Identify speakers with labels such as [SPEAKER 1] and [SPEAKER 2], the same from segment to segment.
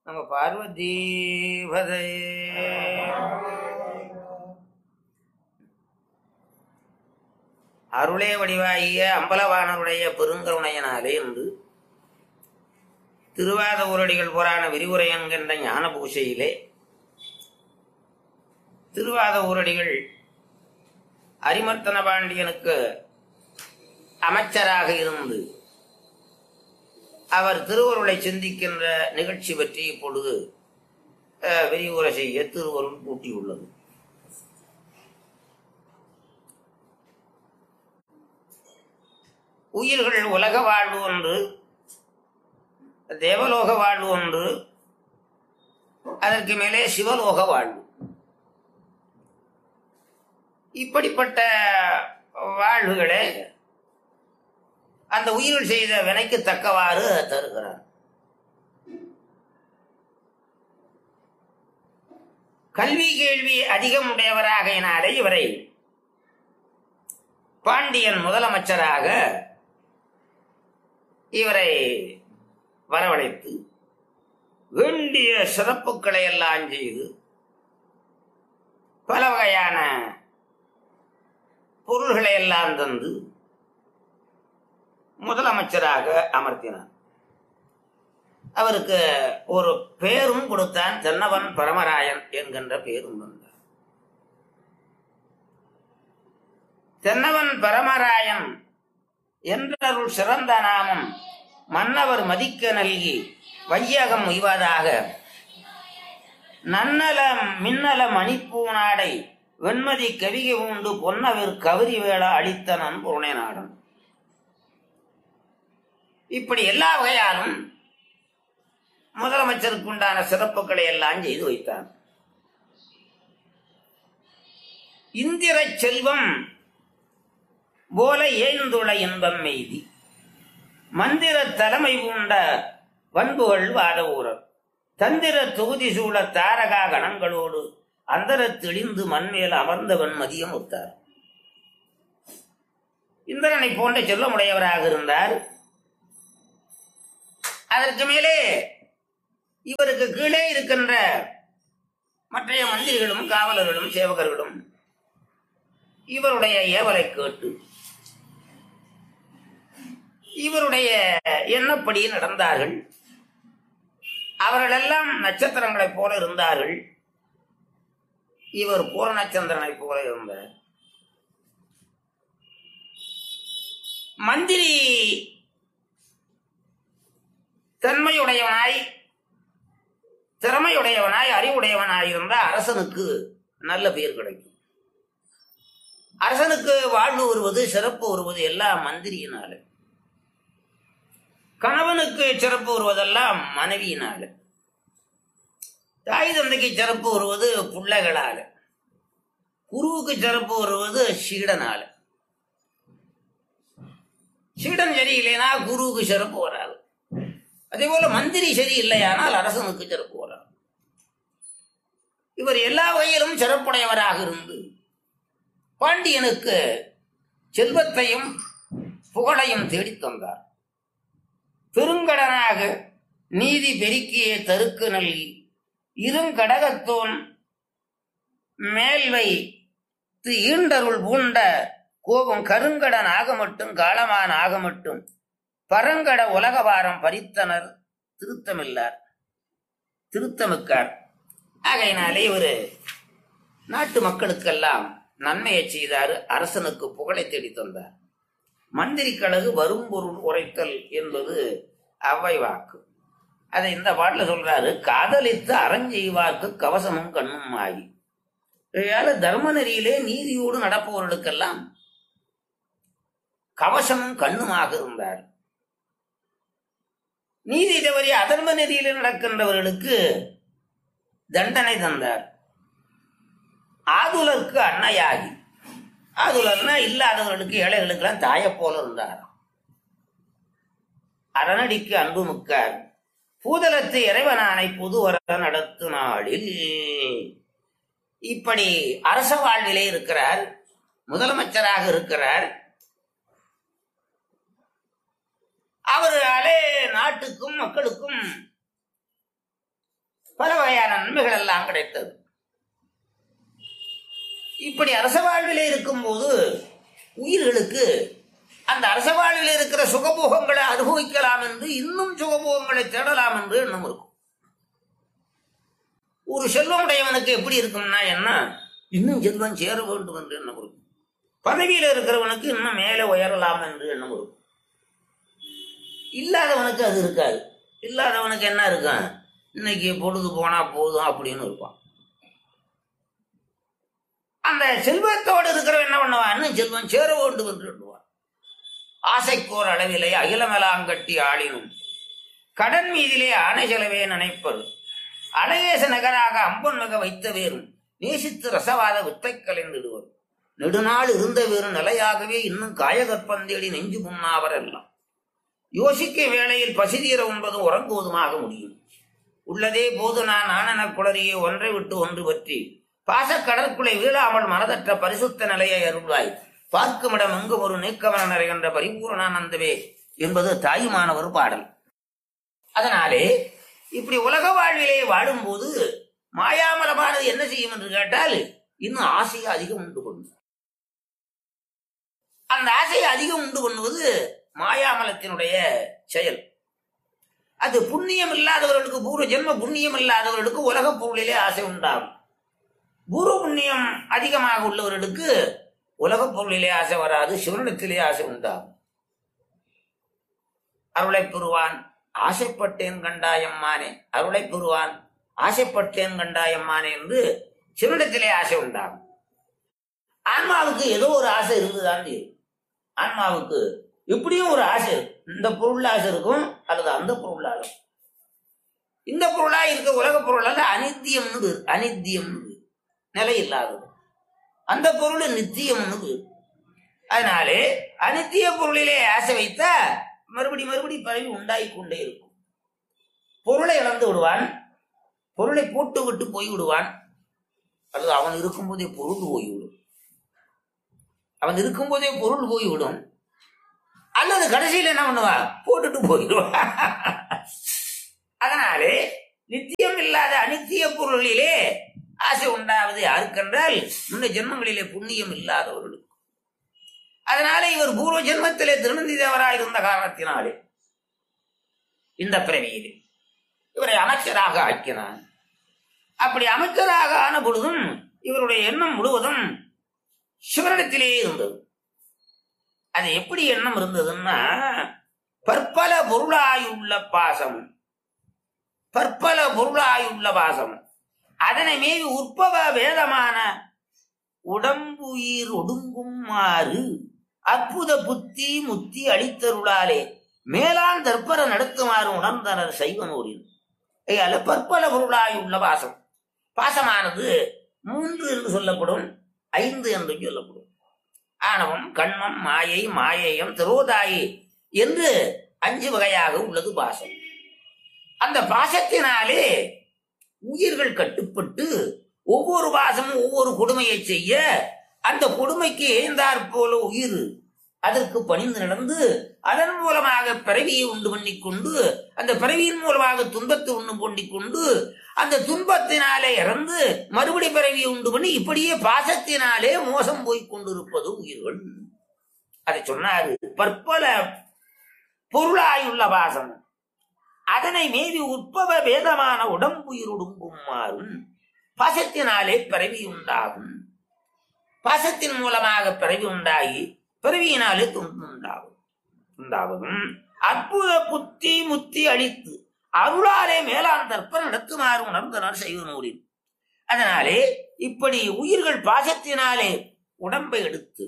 [SPEAKER 1] நம்ம பார்வதி பதை. அருளே வடிவாகிய அம்பலவானருடைய பெருங்கருணையனாலே என்று திருவாத ஊரடிகள் புராண விரிவுரை என்கின்ற ஞான பூசையிலே திருவாத ஊரடிகள் அரிமர்த்தன பாண்டியனுக்கு அமைச்சராக இருந்து அவர் திருவருளை சிந்திக்கின்ற நிகழ்ச்சி பற்றி இப்பொழுது விரிவுரை செய்ய திருவருள் கூட்டியுள்ளது. உயிர்கள் உலக வாழ்வு ஒன்று, தேவலோக வாழ்வு ஒன்று, அதற்கு மேலே சிவலோக வாழ்வு. இப்படிப்பட்ட வாழ்வுகளே அந்த உயிர்கள் செய்த வினைக்கு தக்கவாறு தருகிறார். கல்வி கேள்வி அதிகம் உடையவராக எனாலே இவரை பாண்டியன் முதலமைச்சராக இவரை வரவழைத்து வேண்டிய சிறப்புகளை எல்லாம் செய்து பல வகையான பொருள்களை எல்லாம் தந்து முதலமைச்சராக அமர்த்தினார். அவருக்கு ஒரு பேரும் கொடுத்தான், தென்னவன் பரமராயன் என்கின்ற பேரும் வந்தார். தென்னவன் பரமராயன் என்றருள் சிறந்த நாமம் மன்னவர் மதிக்க நல்கி வையகம் உய்வதாக நன்னல மின்னல மணிப்பூநாடை வெண்மதி கவிகை உண்டு பொன்னவர் கவரி வேளா அளித்தனன் புரணை நாடன். இப்படி எல்லா வகையாலும் முதலமைச்சருக்கு உண்டான சிறப்புகளை எல்லாம் செய்து வைத்தார். இந்திர செல்வம் போல ஏந்துள இன்பம் மெய்தி மந்திர தலைமை பூண்ட வன்புகள் வாத ஊரர் தந்திர தொகுதி சூழ தாரகா கணங்களோடு அந்தர தெளிந்து மண்மேல் அமர்ந்தவன் மதியம் ஒத்தார். இந்திரனை போன்ற செல்வமுடையவராக இருந்தார். அதற்கு மேலே இவருக்கு கீழே இருக்கின்ற மற்றைய மந்திரிகளும் காவலர்களும் சேவகர்களும் இவருடைய ஏவலை கேட்டு இவருடைய எண்ணப்படி நடந்தார்கள். அவர்களெல்லாம் நட்சத்திரங்களைப் போல இருந்தார்கள். இவர் பூரணச்சந்திரனை போல இருந்தார். மந்திரி தன்மையுடையவனாய் திறமையுடையவனாய் அறிவுடையவனாய் இருந்தால் அரசனுக்கு நல்ல பெயர் கிடைக்கும். அரசனுக்கு வாழ்வு வருவது சிறப்பு வருவது எல்லாம் மந்திரியினால. கணவனுக்கு சிறப்பு வருவதெல்லாம் மனைவியினால. தாய் தந்தைக்கு சிறப்பு வருவது பிள்ளைகளால. குருவுக்கு சிறப்பு வருவது சீடனால. சீடன் சரியில்லைனா குருவுக்கு சிறப்பு வராது. அதே போல மந்திரி சரி இல்லையானால் அரசனுக்கு சிறப்பு வராது. இவர் எல்லா வகையிலும் சிறப்புடையவராக இருந்து பாண்டியனுக்கு செல்வத்தையும் புகழையும் தேடித் தந்தார். பெருங்கடனாக நீதி பெருக்கிய தருக்கு நல்கி இருங்கடகத்தோன் மேல்வை ஈண்டருள் பூண்ட கோபம் கருங்கடன் ஆக மட்டும் காலமான் ஆக மட்டும் பரங்கட உலகவாரம் பறித்தனர் திருத்தமில்லார் திருத்தமிக்கார். ஆகையினாலே ஒரு நாட்டு மக்களுக்கெல்லாம் நன்மையை செய்தார். அரசனுக்கு புகழை தேடி தந்தார். மந்திரி கழகு வரும் பொருள் உரைத்தல் என்பது அவ்வை வாக்கு. அதை இந்த பாட்டில் சொல்றாரு. காதலித்து அறஞ்செய்வார்க்கு கவசமும் கண்ணும் ஆகி. தர்ம நெறியிலே நீதியோடு நடப்பவர்களுக்கெல்லாம் கவசமும் கண்ணுமாக இருந்தார். நீதி தவறி அதர்ம நெறியிலே நடக்கின்றவர்களுக்கு தண்டனை தந்தார். ஆதுலருக்கு அன்னையாகி, ஆதுலர்னா இல்லாதவர்களுக்கு ஏழைகளுக்கெல்லாம் தாயை போல இருந்தார். அரணடிக்கு அன்பு முக்கார் பூதலத்து இறைவனானை புதுவர நடத்து நாளில். இப்படி அரச வாழ்விலே இருக்கிறார். முதலமைச்சராக இருக்கிறார். அவர்களே நாட்டுக்கும் மக்களுக்கும் பல வகையான நன்மைகள் எல்லாம் கிடைத்தது. இப்படி அரச வாழ்விலே இருக்கும்போது உயிர்களுக்கு அந்த அரச வாழ்வில் இருக்கிற சுகபோகங்களை அனுபவிக்கலாம் என்று, இன்னும் சுகபோகங்களை தேடலாம் என்று எண்ணம் இருக்கும். ஒரு செல்வமுடையவனுக்கு எப்படி இருக்கும்னா என்ன, இன்னும் செல்வம் சேர வேண்டும் என்று எண்ணம் இருக்கும். பதவியில் இருக்கிறவனுக்கு இன்னும் மேலே உயரலாம் என்று எண்ணம் இருக்கும். இல்லாதவனுக்கு அது இருக்காது. இல்லாதவனுக்கு என்ன இருக்கான், இன்னைக்கு பொழுது போனா போதும் அப்படின்னு இருப்பான். அந்த செல்வத்தோடு இருக்கிறவன் என்ன பண்ணுவான், இன்னும் செல்வம் சேர வேண்டும் என்று எண்ணுவான். ஆசைக்கோர் அளவிலே அகிலமெலாங்கட்டி ஆளினும் கடன் மீதிலே ஆணை செலவே நினைப்பது அழகேச நகராக அம்பன் மிக வைத்த வேறும் நேசித்து ரசவாத வித்தை கலைந்திடுவர் நெடுநாள் இருந்த வேறு நிலையாகவே இன்னும் காயகற்பந்தேடி நெஞ்சு முன்னாவர் எல்லாம் யோசிக்க வேளையில் பசிதீர உண்பதும் உறங்குவதுமாக முடியும். உள்ளதே போது நான் ஆனன குளறியே ஒன்றை விட்டு ஒன்று பற்றி பாச கடற்குலை வீழாமல் மனதற்ற பரிசுத்த நிலையை அருள்வாய் பார்க்குமிடம் எங்கும் ஒரு நீக்கமன நிறைகின்ற பரிபூரணானந்தவே என்பது தாயுமானவர் பாடல். அதனாலே இப்படி உலக வாழ்விலே வாழும்போது மாயாமலமானது என்ன செய்யும் என்று கேட்டால் இன்னும் ஆசையை அதிகம் உண்டு பண்ணும். அந்த ஆசையை அதிகம் உண்டு பண்ணுவது மாயாமலத்தினுடைய செயல். அது புண்ணியம் இல்லாதவர்களுக்கு, பூர்வ ஜென்ம புண்ணியம் இல்லாதவர்களுக்கு உலக பொருளிலே ஆசை உண்டாகும். பூர்வ புண்ணியம் அதிகமாக உள்ளவர்களுக்கு உலக பொருளிலே ஆசை வராது, சிவனிடத்திலே ஆசை உண்டாகும். அருளை பெறுவான் ஆசைப்பட்டேன் கண்டாயம்மானே, அருளை பெறுவான் ஆசைப்பட்டேன் கண்டாயம்மானே என்று சிவனிடத்திலே ஆசை உண்டாகும். ஆன்மாவுக்கு ஏதோ ஒரு ஆசை இருந்துதான். ஆன்மாவுக்கு எப்படியும் ஒரு ஆசை இருக்கும். இந்த பொருள் ஆசை இருக்கும், அல்லது அந்த பொருள் ஆசை. இந்த பொருளா இருக்க உலக பொருள் அனித்தியம்னு, அனித்தியம்னு நிலை இல்லாதது. அந்த பொருள் நித்தியம்னு. அதனாலே அனித்திய பொருளிலே ஆசை வைத்தா மறுபடி பரவி உண்டாகி கொண்டே இருக்கும். பொருளை இழந்து விடுவான், பொருளை போட்டு விட்டு போய் விடுவான், அல்லது அவன் இருக்கும்போதே பொருள் போய்விடும். அவன் இருக்கும்போதே பொருள் போய்விடும், அல்லது கடைசியில் என்ன பண்ணுவான், போட்டுட்டு போயிடுவான். அதனாலே நித்தியம் இல்லாத அனித்திய பொருளிலே ஆசை உண்டாவது யாருக்கென்றால் முன்ன ஜென்மங்களிலே புண்ணியம் இல்லாதவர்களுக்கு. அதனால இவர் பூர்வ ஜென்மத்திலே திருநந்தி தேவராய் இருந்த காரணத்தினாலே இந்த பிறவியிலே இவரை அமைச்சராக ஆக்கினான். அப்படி அமைச்சராக ஆன பொழுதும் இவருடைய எண்ணம் முழுவதும் சிவனிடத்திலே இருந்தது. அது எப்படி எண்ணம் இருந்ததுன்னா, பற்பல பொருளாயுள்ள பாசம், பற்பல பொருளாயுள்ள பாசம் அதனை மீது உற்பவ வேதமான உடம்புயிர் ஒடுங்குமாறு அற்புத புத்தி முத்தி அளித்தருளாலே மேலான் தற்பர நடத்துமாறு உணர்ந்தனர் சைவனூரில். பற்பல பொருளாயுள்ள பாசம், பாசமானது 3 என்று சொல்லப்படும், 5 என்று சொல்லப்படும். ஆணவம், கண்மம், மாயை, மாயேயம், திரோதாயி என்று 5 வகையாக உள்ளது பாசம். அந்த பாசத்தினாலே உயிர்கள் கட்டுப்பட்டு ஒவ்வொரு பாசமும் ஒவ்வொரு கொடுமையை செய்ய, அந்த கொடுமைக்கு ஏந்தாற் போல உயிர் அதற்கு பணிந்து நடந்து அதன் மூலமாக பிறவியை உண்டு பண்ணிக்கொண்டு, அந்த பிறவியின் மூலமாக துன்பத்தை உண்டு பண்ணிக்கொண்டு, அந்த துன்பத்தினாலே இறந்து மறுபடி பிறவியை உண்டு பண்ணி, இப்படியே பாசத்தினாலே மோசம் போய் கொண்டிருப்பது உயிர்கள். அதை சொன்னாரு, பற்பல பொருளாயுள்ள பாசம் அதனை மீறி உற்பவ வேதமான உடம்புயிர் ஒடுங்குமாறும் பாசத்தினாலே பிறவி உண்டாகும். பாசத்தின் மூலமாக பிறவி உண்டாகி பிறவியினாலே துன்பம் உண்டாகும். அற்புத புத்தி முத்தி அளித்து அருளாலே மேலான் தற்ப நடத்துமாறு உணர்ந்தனர் சைவனூரில். அதனாலே இப்படி உயிர்கள் பாசத்தினாலே உடம்பை எடுத்து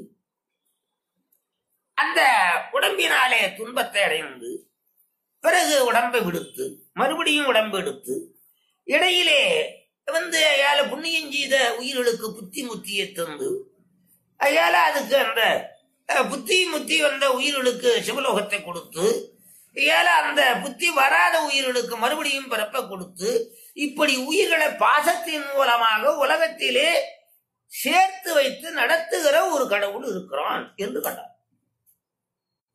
[SPEAKER 1] அந்த உடம்பினாலே துன்பத்தை அடைந்து பிறகு உடம்பை விடுத்து மறுபடியும் உடம்பு எடுத்து இடையிலே அயால புண்ணியம் செய்த உயிர்களுக்கு புத்தி முத்தியை தந்து, அயால அதுக்கு அந்த புத்தி முத்தி வந்த உயிர்களுக்கு சிவலோகத்தை கொடுத்து, அயால அந்த புத்தி வராத உயிர்களுக்கு மறுபடியும் பிறப்பை கொடுத்து, இப்படி உயிர்களை பாசத்தின் மூலமாக உலகத்திலே சேர்த்து வைத்து நடத்துகிற ஒரு கடவுள் இருக்கிறான் என்று கண்டார்.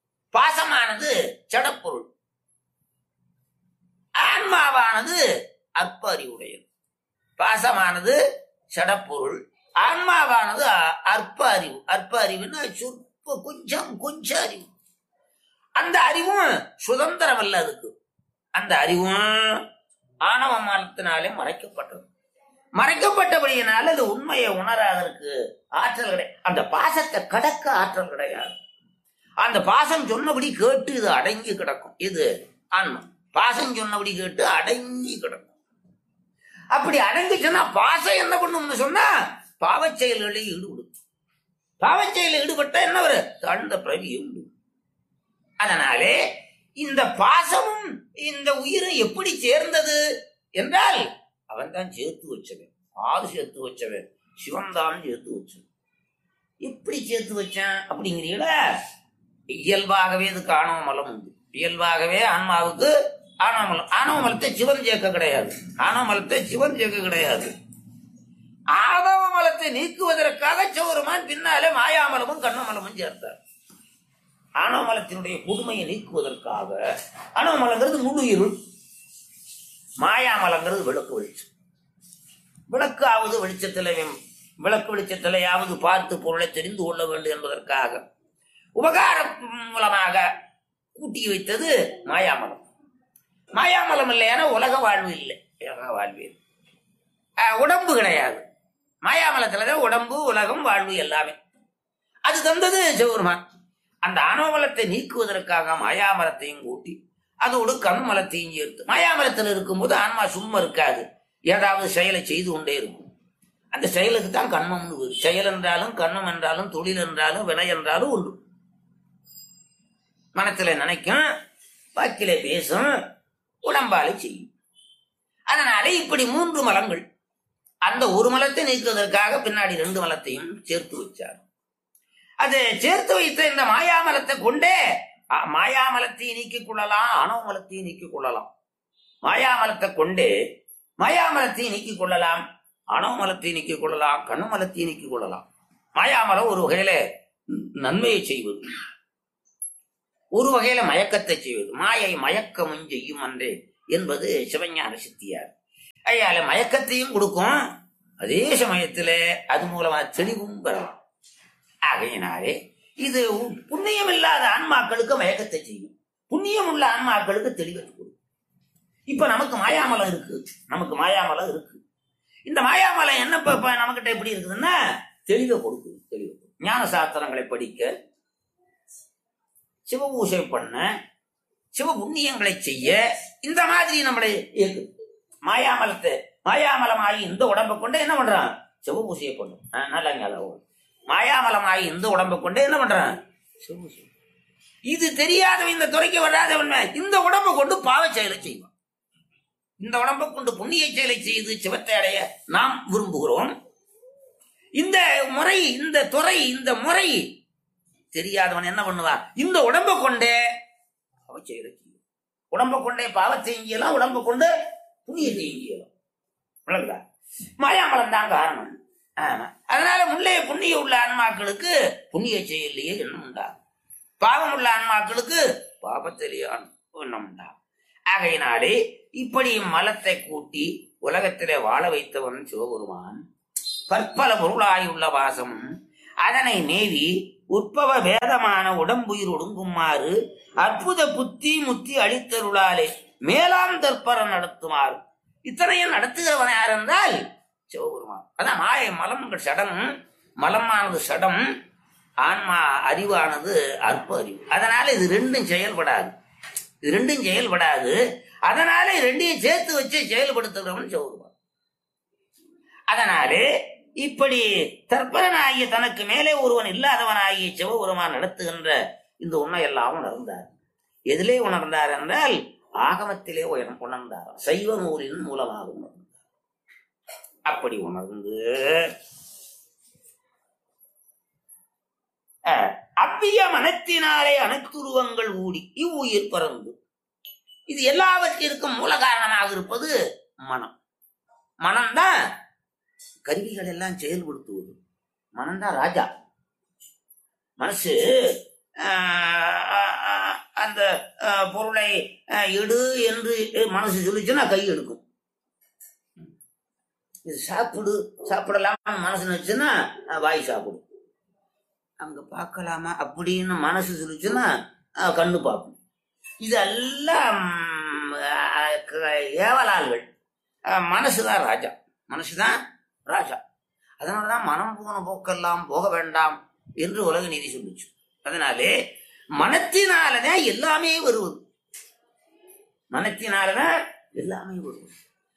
[SPEAKER 1] பாசமானது ஜடப்பொருள், ஆன்மாவானது அற்ப அறிவுடையது. பாசமானது சடப்பொருள், ஆன்மாவானது அற்ப அறிவு. அற்ப அறிவுன்னா சொற்ப கொஞ்சம் அறிவு. அந்த அறிவும் சுதந்திரம் அல்ல. அதுக்கு அந்த அறிவும் ஆணவ மலத்தினாலே மறைக்கப்பட்டது. மறைக்கப்பட்டபடியினால அது உண்மையை உணராதற்கு ஆற்றல் கிடையாது. அந்த பாசத்தை கடக்க ஆற்றல் கிடையாது. அந்த பாசம் சொன்னபடி கேட்டு இது அடங்கி கிடக்கும். இது ஆன்மா பாசம் சொன்னபடி கேட்டு அடங்கி கிடக்கும். அப்படி அடங்கிச்சுன்னா பாசம் என்ன பண்ணும்னு சொன்னா பாவச் செயல்களில் ஈடுபடும். பாவச் செயலில் ஈடுபட்ட என்ன ஒரு தாழ்ந்த பிரவியும் உண்டு. அதனாலே இந்த பாசமும் இந்த உயிரும் எப்படி சேர்ந்தது என்றால் அவன் தான் சேர்த்து வச்சவன். ஆறு சேர்த்து வச்சவன் சிவன் தான் சேர்த்து வச்சவன். எப்படி சேர்த்து வச்சான் அப்படிங்கிறீங்களா? இயல்பாகவே இதுக்கு ஆணவ மலம் உண்டு. இயல்பாகவே ஆன்மாவுக்கு ஆணவ மலம். ஆணவ மலத்தை சிவன் சேர்க்க கிடையாது. ஆணவ மலத்தை சிவன் சேர்க்க கிடையாது. ஆணவ மலத்தை நீக்குவதற்காக சிவருமான் பின்னாலே மாயாமலமும் கண்ணமலமும் சேர்த்தார். ஆணவ மலத்தினுடைய கொடுமையை நீக்குவதற்காக. ஆணவ மலங்கிறது முழு இருள், மாயாமலங்கிறது விளக்கு வெளிச்சம். விளக்கு ஆவது வெளிச்சத்திலே, விளக்கு வெளிச்சத்திலேயாவது பார்த்து பொருளை தெரிந்து கொள்ள வேண்டும் என்பதற்காக உபகாரம் மூலமாக கூட்டி வைத்தது மாயாமலம். மாயாமலம் இல்லையான உலக வாழ்வு இல்லை. உலக வாழ்வு உடம்பு கிடையாது. மாயாமலத்துலதான் உடம்பு, உலகம், வாழ்வு எல்லாமே. அது தந்தது சிவபெருமான். அந்த ஆணவமலத்தை நீக்குவதற்காக மாயாமலத்தையும் கூட்டி அதோடு கண்மலத்தையும் சேர்த்து. மாயாமலத்தில் இருக்கும்போது ஆன்மா சும்மா இருக்காது, ஏதாவது செயலை செய்து கொண்டே இருக்கும். அந்த செயலுக்கு தான் கண்மம். செயல் என்றாலும் கண்மம் என்றாலும் தொழில் என்றாலும் வினை என்றாலும் உண்டு. மனத்தில நினைக்கும், வாக்கிலே பேசும், உடம்பாலே செய்யும். அதனால இப்படி 3 மலங்கள். அந்த ஒரு மலத்தை நீக்குவதற்காக பின்னாடி 2 மலத்தையும் சேர்த்து வச்சார். அது சேர்த்து வைத்த இந்த மாயாமலத்தை கொண்டே மாயாமலத்தை நீக்கிக் கொள்ளலாம், ஆணவ மலத்தையும் நீக்கிக் கொள்ளலாம். மாயாமலத்தை கொண்டே மாயாமலத்தையும் நீக்கிக் கொள்ளலாம், ஆணவ மலத்தை நீக்கிக் கொள்ளலாம், கண்ணு மலத்தை நீக்கிக் கொள்ளலாம். மாயாமலம் ஒரு வகையில நன்மையை செய்வது, ஒரு வகையில மயக்கத்தை செய்வது. மாயை மயக்கமும் செய்யும் அன்றே என்பது சிவஞான சித்தியார். ஐயால மயக்கத்தையும் கொடுக்கும், அதே சமயத்துல அது மூலமா தெளிவும் பெறலாம். ஆகையினாலே இது புண்ணியம் இல்லாத ஆன்மாக்களுக்கு மயக்கத்தை செய்யும், புண்ணியம் உள்ள ஆன்மாக்களுக்கு தெளிவத்தை கொடுக்கும். இப்ப நமக்கு மாயாமலம் இருக்கு, நமக்கு மாயாமலம் இருக்கு. இந்த மாயாமலம் என்ன நமக்கிட்ட எப்படி இருக்குதுன்னா தெளிவை கொடுக்குது. தெளிவு ஞான சாஸ்திரங்களை படிக்க, சிவ பூஜை பண்ண, சிவ புண்ணியங்களை செய்ய இந்த மாதிரி நம்மளை இயக்குது. மாயாமலமாகி இந்த உடம்பை கொண்டு என்ன பண்றான்? சிவ பூஜையை பண்ணும். நல்லா மாயாமலமாகி இந்த உடம்பை கொண்டு என்ன பண்றான்? சிவ பூஜை. இது தெரியாதவன், இந்த துறைக்கு வராதவன் இந்த உடம்பை கொண்டு பாவ செயலை செய்வான். இந்த உடம்பை கொண்டு புண்ணிய செயலை செய்து சிவத்தை அடைய நாம் விரும்புகிறோம். இந்த முறை, இந்த துறை, இந்த முறை தெரியாதவன் என்ன பண்ணுவான்? இந்த உடம்பை கொண்டே பாவ செயலை செய்யும். உடம்பை கொண்டே பாவத்தை செய்யலாம், உடம்பை கொண்டு புண்ணியத்தை செய்யலாம். விளங்குதா? மாயாமலம் தான் காரணம். அதனால முன்னே புண்ணிய உள்ள ஆன்மாக்களுக்கு புண்ணிய செயலையே எண்ணம் உண்டாகும், பாவம் உள்ள ஆன்மாக்களுக்கு பாவத்திலேயே எண்ணம் உண்டாகும். ஆகையினாலே இப்படி மலத்தை கூட்டி உலகத்திலே வாழ வைத்தவன் சிவபெருமான். பற்பல பொருளாயுள்ள வாசம் அதனை மேவி உற்பவ வேதமான உடம்புயிர் ஒடுங்குமாறு அற்புத புத்தி முத்தி அளித்தருளாலே மேலாம் தற்பர நடத்துமாறு. இத்தனையும் நடத்துகிறவன் யார் என்றால் சிவபெருமான். அதான் மாய மலம்கள் சடம், மலமானது சடம், ஆன்மா அறிவானது அற்ப அறிவு. அதனால இது ரெண்டும் செயல்படாது, இது ரெண்டும் செயல்படாது. அதனால ரெண்டையும் சேர்த்து வச்சு செயல்படுத்துகிறவன் சிவபெருமான். அதனாலே இப்படி தற்பரனாகிய தனக்கு மேலே ஒருவன் இல்லாதவனாகிய சிவபெருமான் நடத்துகின்ற இந்த உண்மையெல்லாம் உணர்ந்தார். எதிலே உணர்ந்தார் என்றால் ஆகமத்திலே உணர்ந்தார், சைவ நூலின் மூலமாக உணர்ந்தார். அப்படி உணர்ந்து அவ்விய மனத்தினாலே அனைத்துருவங்கள் ஊடி இவ்வுயிர் பறந்து. இது எல்லாவற்றிற்கும் மூல காரணமாக இருப்பது மனம். மனம்தான் கருவிகள் எல்லாம் செயல்படுத்துவது. மனம்தான் ராஜா. மனசு அந்த பொருளை எடு என்று மனசு சொல்லிச்சுன்னா கை எடுக்கும். இது சாப்பிடலாமா மனசு நினைச்சுன்னா வாய் சாப்பிடும். அங்க பார்க்கலாமா அப்படின்னு மனசு சொல்லிச்சுன்னா கண்ணு பார்க்கும். இதெல்லாம் ஏவலாள்கள். மனசுதான் ராஜா, மனசுதான் ராஜா. அதனாலதான் மனம் போன போக்கெல்லாம் போக வேண்டாம் என்று உலக நீதி சொல்லிச்சு. அதனாலே மனத்தினாலதான் எல்லாமே வருவது, மனத்தினாலதான் எல்லாமே வருவது.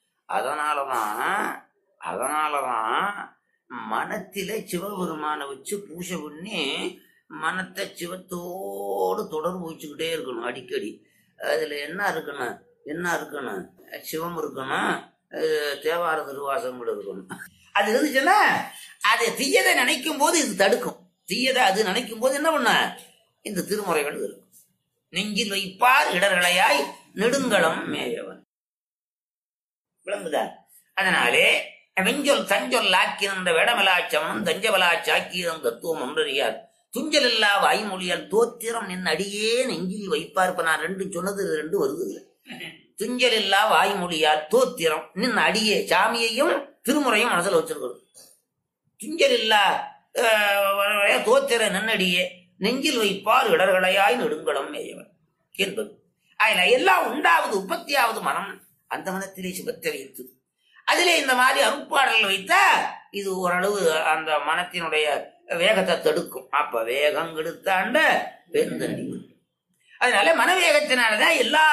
[SPEAKER 1] அதனாலதான் மனத்திலே சிவபெருமான வச்சு பூஜை பண்ணி மனத்தை சிவத்தோடு தொடர்பு வச்சுக்கிட்டே இருக்கணும் அடிக்கடி. அதுல என்ன இருக்கணும் சிவம் இருக்கணும், தேவார திருவாசகம் இருக்கணும். அது இருந்துச்சுன்னா அது தீயதை நினைக்கும் போது இது தடுக்கும். தீயதை அது நினைக்கும் போது என்ன பண்ண இந்த திருமுறைகள் இருக்கும். நெஞ்சில் வைப்பார் இடர்களையாய் நெடுங்களம் மேயவன். விளங்குதா? அதனாலே வெஞ்சொல் தஞ்சொல் ஆக்கியிருந்த வேடமலாச்சவனும் தஞ்சவலாச்சாக்கியம் தத்துவம் ஒன்றறியார் துஞ்சல் இல்லா வாய்மொழியால் தோத்திரம் நின் அடியே நெஞ்சில் வைப்பார். இப்ப நான் ரெண்டு சொன்னது ரெண்டு வருது. துஞ்சல் இல்லா வாய்மொழியால் தோத்திரம் நின் அடியே, சாமியையும் திருமுறையும் மனசுல வச்சிருக்கிறது. துஞ்சல் இல்லா தோத்திர நின்னடியே நெஞ்சில் வைப்பார் இடர்களையாய் நெடுங்களம் மேயவன் என்பது. அதுல எல்லாம் உண்டாவது உற்பத்தியாவது மனம். அந்த மனத்திலே சிவத்தை வைத்து அதிலே இந்த மாதிரி அருட்பாடல்கள் வைத்தா இது ஓரளவு அந்த மனத்தினுடைய வேகத்தை தடுக்கும். அப்ப வேகம் கெடுத்தாண்ட வெந்தண்டி. அதனால மனவேகத்தினாலதான் எல்லா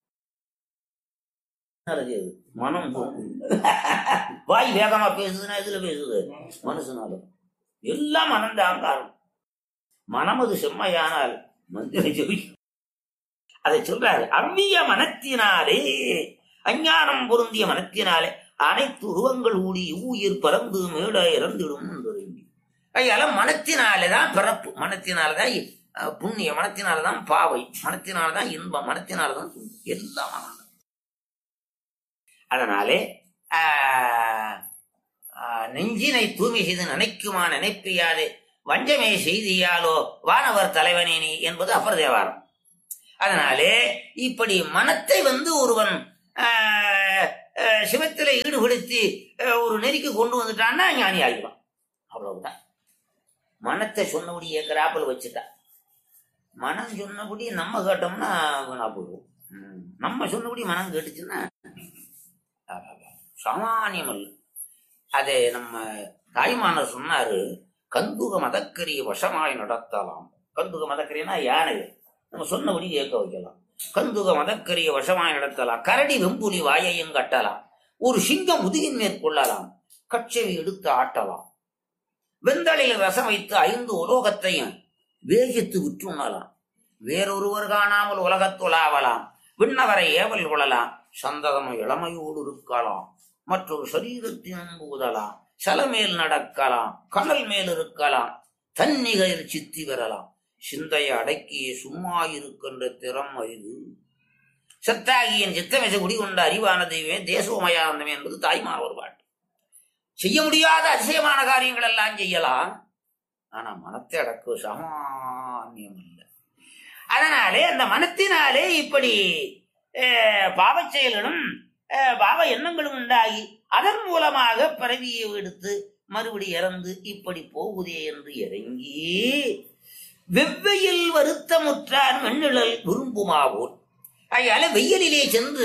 [SPEAKER 1] மனம் வாய் வேகமா பேசுதுன்னா இதுல பேசுது மனசுனால. எல்லாம் மனம்தான் காரணம். மனம் அது செம்மையானால் மந்திர ஜெபி. அதை சொல்றாரு, அவ்விய மனத்தினாலே அஞ்ஞானம் பொருந்திய மனத்தினாலே அனைத்து உருவங்கள் ஊடி ஊயிர் பறந்து மேட இறந்திடும். அதனால மனத்தினாலதான் பிறப்பு, மனத்தினாலதான் புண்ணியம், மனத்தினாலதான் பாவை, மனத்தினால்தான் இன்பம், மனத்தினால்தான் எல்லாம் மனம். அதனாலே நெஞ்சினை தூய்மை செய்து நினைக்குமா நினைப்பியாலே வஞ்சமே செய்தியாலோ வானவர் தலைவனேனி என்பது அப்பர் தேவாரம். அதனாலே இப்படி மனத்தை ஒருவன் சிவத்தில ஈடுபடுத்தி ஒரு நெறிக்கு கொண்டு வந்துட்டான்னா ஞானி ஆகிடுவான். அவ்வளவுதான். மனத்தை சொன்னபடி ஏக்கராப்பல் வச்சுட்டா, மனம் சொன்னபடி நம்ம கேட்டோம்னா போடுவோம். நம்ம சொன்னபடி மனம் கேட்டுச்சுன்னா சாமானியம் அல்ல. அதை நம்ம தாய்மானர் சொன்னாரு, கந்துக மதக்கரிய வசமாய் நடத்தலாம். கந்துக மதக்கரியனா யானை, நம்ம சொன்னபடி கேட்க வைக்கலாம். கந்துக மதக்கரிய வசமாய் நடத்தலாம். கரடி வெம்புலி வாயையும் கட்டலாம். ஒரு சிங்கம் முதுகின் மேற்கொள்ளலாம். கச்சேரி எடுத்து ஆட்டலாம். வெந்தளையில் ரசம் வைத்து 5 உலோகத்தையும் வேகித்து விற்றுணலாம். வேறொருவர் காணாமல் உலகத்துலாவலாம். விண்ணவரை ஏவல் கொள்ளலாம். சந்ததமும் இளமையோடு இருக்கலாம். மற்றொரு சரீரத்தின் ஊதலாம். சலமேல் நடக்கலாம். கடல் மேல் இருக்கலாம். தன்னிகையில் சித்தி பெறலாம். சிந்தையை அடக்கியே சும்மா இருக்கின்ற திறம் இது. சத்தாகியன் சித்தமிசை குடிகொண்ட அறிவான தெய்வமே தேசோமயானந்தமே என்பது தாய்மார் ஒரு பாட்டு. செய்ய முடியாத அதிசயமான காரியங்கள் எல்லாம் செய்யலாம். ஆனா மனத்தை அடக்கு சாமானியம் இல்லை. அதனாலே அந்த மனத்தினாலே இப்படி பாவ செயல்களும் பாவ எண்ணங்களும் உண்டாகி அதன் மூலமாக பிறவியை எடுத்து மறுபடி இறந்து இப்படி போகுதே என்று இறங்கி வெவ்வையில் வருத்தமுற்றார் வெண்ணிழல் விரும்புமாவோர். அதனால வெயிலிலே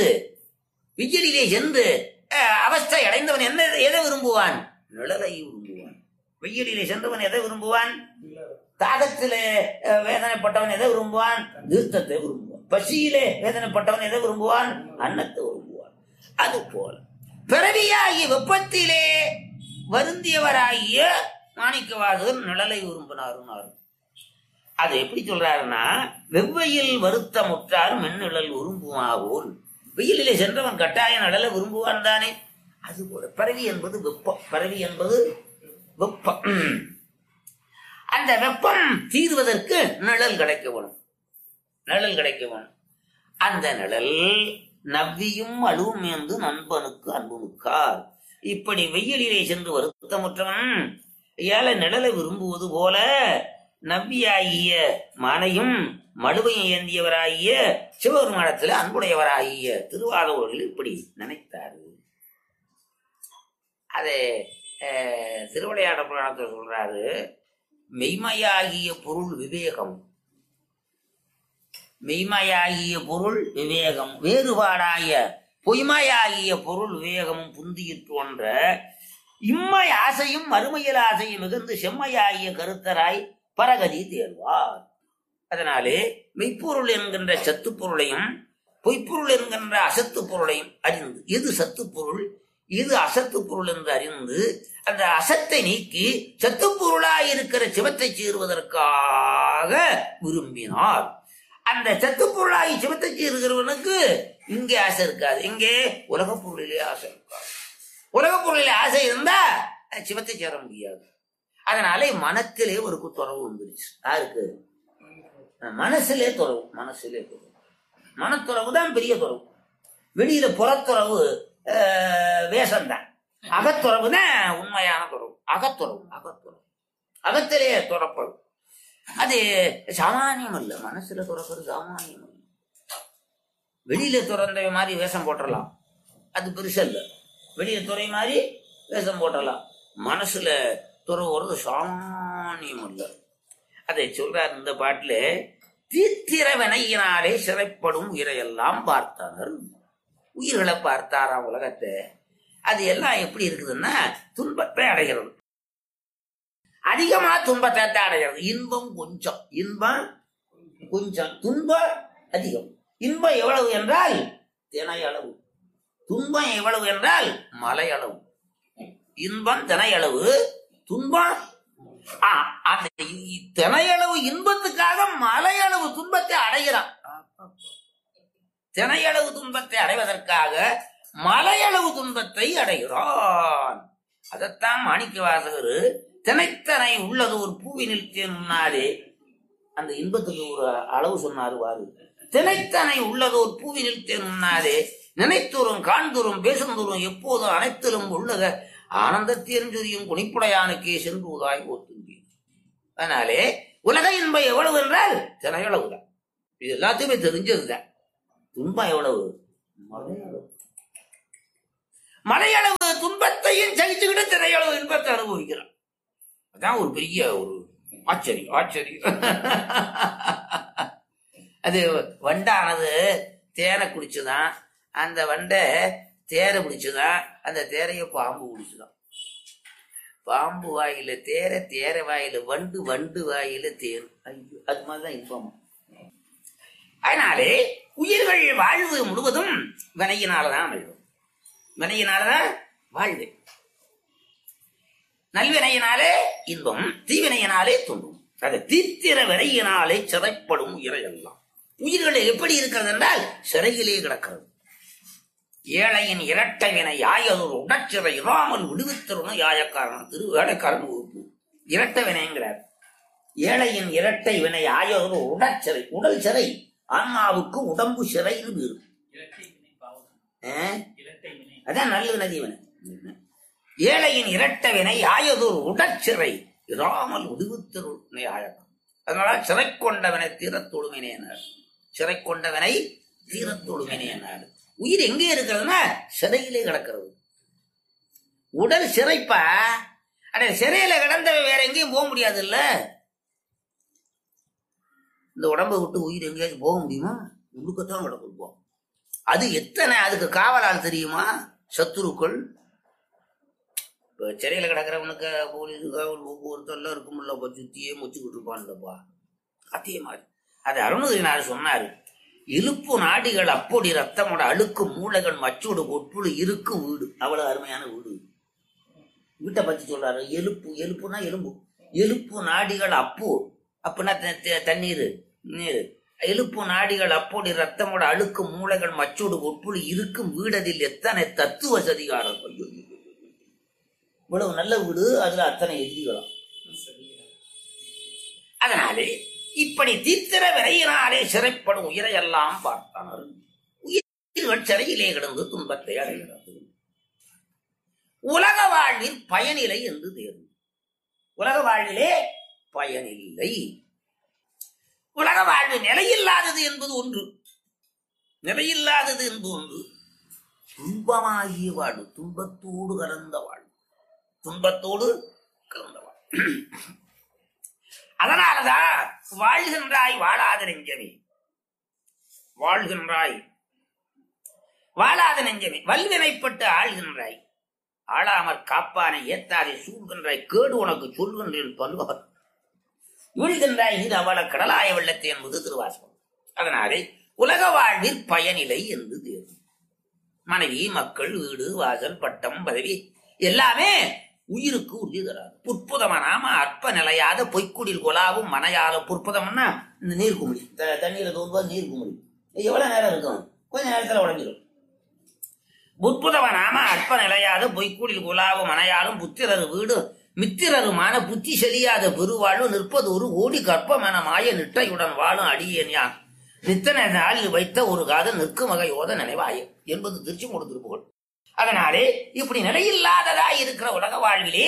[SPEAKER 1] சென்று அவஸ்தை அடைந்தவன் எதை விரும்புவான்? நிழலை விரும்புவான். வெயிலிலே சென்றவன் எதை விரும்புவான்? தாகத்திலே வேதனைப்பட்டவன் எதை விரும்புவான்? தீர்த்தத்தை விரும்புவான். பசியிலே வேதனைப்பட்டவன் எதை விரும்புவான்? அன்னத்தை விரும்புவான். அது போல பிறவியாகிய வெப்பத்திலே வருந்தியவராகிய மாணிக்கவாசகர் நிழலை விரும்பினார். அது எப்படி சொல்றாருன்னா, வெவ்வையில் வருத்தமுற்றார் மென்னிழல் விரும்புமாவோல். வெயிலிலே சென்றவன் கட்டாய நிழலை விரும்புவான் தானே. அது போல பிறவி என்பது வெப்பம். பிறவி என்பது வெப்பம். அந்த வெப்பம் தீர்வதற்கு நிழல் கிடைக்க வேணும். அந்த நிழல் நவ்வியும் அழுவும் என்று நண்பனுக்கு அன்புனுக்கார். இப்படி வெயிலிலே சென்று வருத்தமுற்றவன் ஏழை நிழலை விரும்புவது போல நவ்வியாகிய மானையும் மழுவையும் ஏந்தியவராகிய சிவபெருமானத்தில் அன்புடையவராகிய திருவாதவர்கள் இப்படி நினைத்தாரு. அதை திருவிளையாட புராணத்தில் சொல்றாரு. மெய்மையாகிய பொருள் விவேகம், மெய்மையாகிய பொருள் விவேகம், வேறுபாடாய பொய்மையாகிய பொருள் விவேகமும் புந்தியிற் போன்ற இம்மை ஆசையும் மறுமையில் ஆசையும் மிகுந்து செம்மையாகிய கருத்தராய் பரகதி தேர்வார். அதனாலே மெய்ப்பொருள் என்கின்ற சத்து பொருளையும் பொய்ப்பொருள் என்கின்ற அசத்து பொருளையும் அறிந்து, எது சத்து பொருள் எது அசத்து பொருள் என்று அறிந்து அந்த அசத்தை நீக்கி சத்து பொருளாய் இருக்கிற சிவத்தை சேருவதற்காக விரும்பினார். அந்த சத்து பொருளாகி சிவத்தை சேருகிறவனுக்கு இங்கே ஆசை இருக்காது, இங்கே உலக பொருளிலே ஆசை இருக்காது. உலக பொருளிலே ஆசை இருந்தா சிவத்தை சேர முடியாது. அதனாலே மனத்திலே ஒரு துறவு வந்துருச்சு. யாருக்கு? மனசிலே துறவு. மனசிலே துறவு, மனத்துறவு தான் பெரிய துறவு. வெளியில புறத்துறவு வேஷம்தான். அகத்துறவு தான் உண்மையான துறவு. அகத்துறவு, அகத்துறவு, அகத்திலே துறப்பது அது சாமானியம் அல்ல. மனசுல துறக்கிறது சாமானியம் அல்ல. வெளியில துறந்த மாதிரி வேஷம் போட்டுடலாம், அது பெருசு அல்ல. வெளியில துறை மாதிரி வேஷம் போட்டுடலாம். மனசுல துறவுறது சாமானியம் அல்ல. அதை சொல்றார் இந்த பாட்டுல. தீத்திர வினையினாலே சிறைப்படும் உயிரையெல்லாம் பார்த்தார். உயிர்களை பார்த்தாராம் உலகத்தை. அது எல்லாம் எப்படி இருக்குதுன்னா துன்பத்தை அடைகிறது, அதிகமா துன்பத்தை அடைகிறது. இன்பம் கொஞ்சம், இன்பம் கொஞ்சம், துன்பம் அதிகம். இன்பம் எவ்வளவு என்றால் தினை அளவு, துன்பம் எவ்வளவு என்றால் மலை அளவு. இன்பம் தினை அளவு, துன்பம் அந்த தினையளவு இன்பத்துக்காக மலையளவு துன்பத்தை அடைகிறான். தினையளவு துன்பத்தை அடைவதற்காக மலையளவு துன்பத்தை அடைகிறான். அதைத்தான் மாணிக்க வாசகர் தினைத்தனை உள்ளது ஒரு பூவினில் தேன் முன்னாலே அந்த இன்பத்துக்கு ஒரு அளவு சொன்னாரு. வாரு, தினைத்தனை உள்ளது ஒரு பூவினில் தேன் முன்னாலே நினைத்தோறும் காண்தோறும் பேசுந்தோறும் எப்போதும் அனைத்திலும் உள்ளத ஆனந்தத்தேர்ந்தொரியும் குணிப்புடையானுக்கே சென்று உதாய் போத்தும்பி. அதனாலே உலக இன்பம் எவ்வளவு என்றால் தினையளவுதான். இது எல்லாத்தையுமே தெரிஞ்சதுதான். துன்பம் எவ்வளவு? மலையளவு. மலையளவு துன்பத்தையும் சகிச்சுக்கிட்டு தினையளவு இன்பத்தை அனுபவிக்கிறான். அதான் ஒரு பெரிய ஒரு ஆச்சரியம். ஆச்சரியம். அது வண்டானது தேனை குடிச்சுதான், அந்த வண்டை தேரை பிடிச்சுதான், அந்த தேரைய பாம்பு குடிச்சுதான். பாம்பு வாயில தேர, தேர வாயில வண்டு, வண்டு வாயில தேர். அது மாதிரிதான் இன்பம். அதனாலே உயிர்கள் வாழ்வு முழுவதும் வினையினாலதான் அமையும். வினையினாலதான் வாழ்வு. நல்வினையினாலே இன்பம், தீவினையினாலே துன்பம். அது தீத்திர வினையினாலே சிறைப்படும் உயிரையெல்லாம். உயிர்கள் எப்படி இருக்கிறது என்றால் சிறையிலே கிடக்கிறது. ஏழையின் இரட்டை வினை யாயதொரு உடற்சிறை இராமல் விடுவித்தருணும் யாயக்காரன். வேலைக்காரன் வகுப்பு இரட்டை வினைங்கிறார். ஏழையின் இரட்டை வினை யாயதொரு உடற்சிறை, உடல் சிறை. ஆன்மாவுக்கு உடம்பு சிறைன்னு பேரு. அதான் நல்ல வினை தீவினை. ஏழையின் இரட்டை வினை யாயதொரு உடற்சிறை இராமல் விடுவித்தருணும் யாயக்காரன். அதனால சிறை கொண்டவனை தீரத்தொழுமினேனார். சிறை கொண்டவனை தீரத்தொழுமினேனார். உயிர் எங்கே இருக்கிறதுனா சிறையிலே கிடக்கிறது. உடல் சிறைப்பா. அட சிறையில கிடந்தவ வேற எங்கேயும் போக முடியாது இல்ல. இந்த உடம்பை விட்டு உயிர் எங்கேயாச்சும் போக முடியுமா? உள்ளுக்கத்தான் கிடக்கும். அது எத்தனை அதுக்கு காவலால் தெரியுமா? சத்துருக்கள். இப்ப சிறையில கிடக்கிறவனுக்கு போலீஸ் காவல் ஒவ்வொருத்தெல்லாம் இருக்கும்ல, சுத்தியே முச்சுக்கிட்டு இருப்பான்லப்பா. அதே மாதிரி அது அருணகிரிநாதர் சொன்னாரு. இழுப்பு நாடிகள் அப்பொடி ரத்தமோட அழுக்கு மூளைகள் மச்சோடு ஒப்புழு இருக்கு வீடு. அவ்வளவு அருமையான வீடு. வீட்டை பத்தி சொல்றாரு. எலுப்பு, எலுப்புனா எலும்பு. எலுப்பு நாடிகள் அப்போ, அப்படின்னா தண்ணீர், நீர். எலுப்பு நாடிகள் அப்பொடி ரத்தமோட அழுக்கு மூளைகள் மச்சோடு ஒப்புழு இருக்கும் வீடதில் எத்தனை தத்துவ சதிகாரம். இவ்வளவு நல்ல வீடு, அதுல அத்தனை எதிரிகளும். அதனாலே இப்படி தீத்திர விரையினாலே சிறைப்படும் உயிரையெல்லாம் பார்த்தார். உயிர்கள் சிறையிலே கிடந்து துன்பத்தை அடைகிறது. உலக வாழ்வில் பயனில்லை என்று தேர்வு. உலக வாழ்விலே பயனில்லை. உலக வாழ்வு நிலையில்லாதது என்பது ஒன்று. நிலையில்லாதது என்பது ஒன்று. துன்பமாகிய வாழ்வு, துன்பத்தோடு கலந்த வாழ்வு. துன்பத்தோடு கலந்தவன். அதனாலதான் வாழ்கின்றாய் வாழாத நெஞ்சமே, வாழ்கின்றாய் வாழாத நெஞ்சமே, வல்வினைப்பட்டு ஆள்கின்றாய், ஆளாமற் காப்பானை ஏத்தாதை சூழ்கின்றாய், கேடு உனக்கு சொல்கின்றேன் பல்வார் வீழ்கின்றாய் இது அவள கடலாய வெள்ளத்தை என்பது திருவாசகம். அதனாலே உலக வாழ்வில் பயனில்லை என்று தேர்வு. மனைவி, மக்கள், வீடு, வாசல், பட்டம், பதவி எல்லாமே உயிருக்கு உறுதி தராது. புற்புதமனாம அற்ப நிலையாத பொய்க்குடில் கொலாவும் மனையால. புற்புதம்னா இந்த நீர் குமிழி, தண்ணீரை தோன்றுவது நீர் குமிழி. எவ்வளவு நேரம் இருக்கும்? கொஞ்ச நேரத்துல உடஞ்சிடும். புற்புதவனாம அற்ப நிலையாத பொய்க்குடில் கொலாவும் மனையாலும் புத்திரரு வீடு மித்திரருமான புத்தி செலியாத பெருவாழ்வு நிற்பது ஒரு கோடி கற்பமென மாய நிட்டையுடன் வாழும் அடியேன் யான் நித்தன நாளில் வைத்த ஒரு காதல் நிற்கும் வகையோத நினைவாயம் என்பது திருச்சிமூடு திருப்புகழ். அதனாலே இப்படி நிலையில்லாததா இருக்கிற உலக வாழ்விலே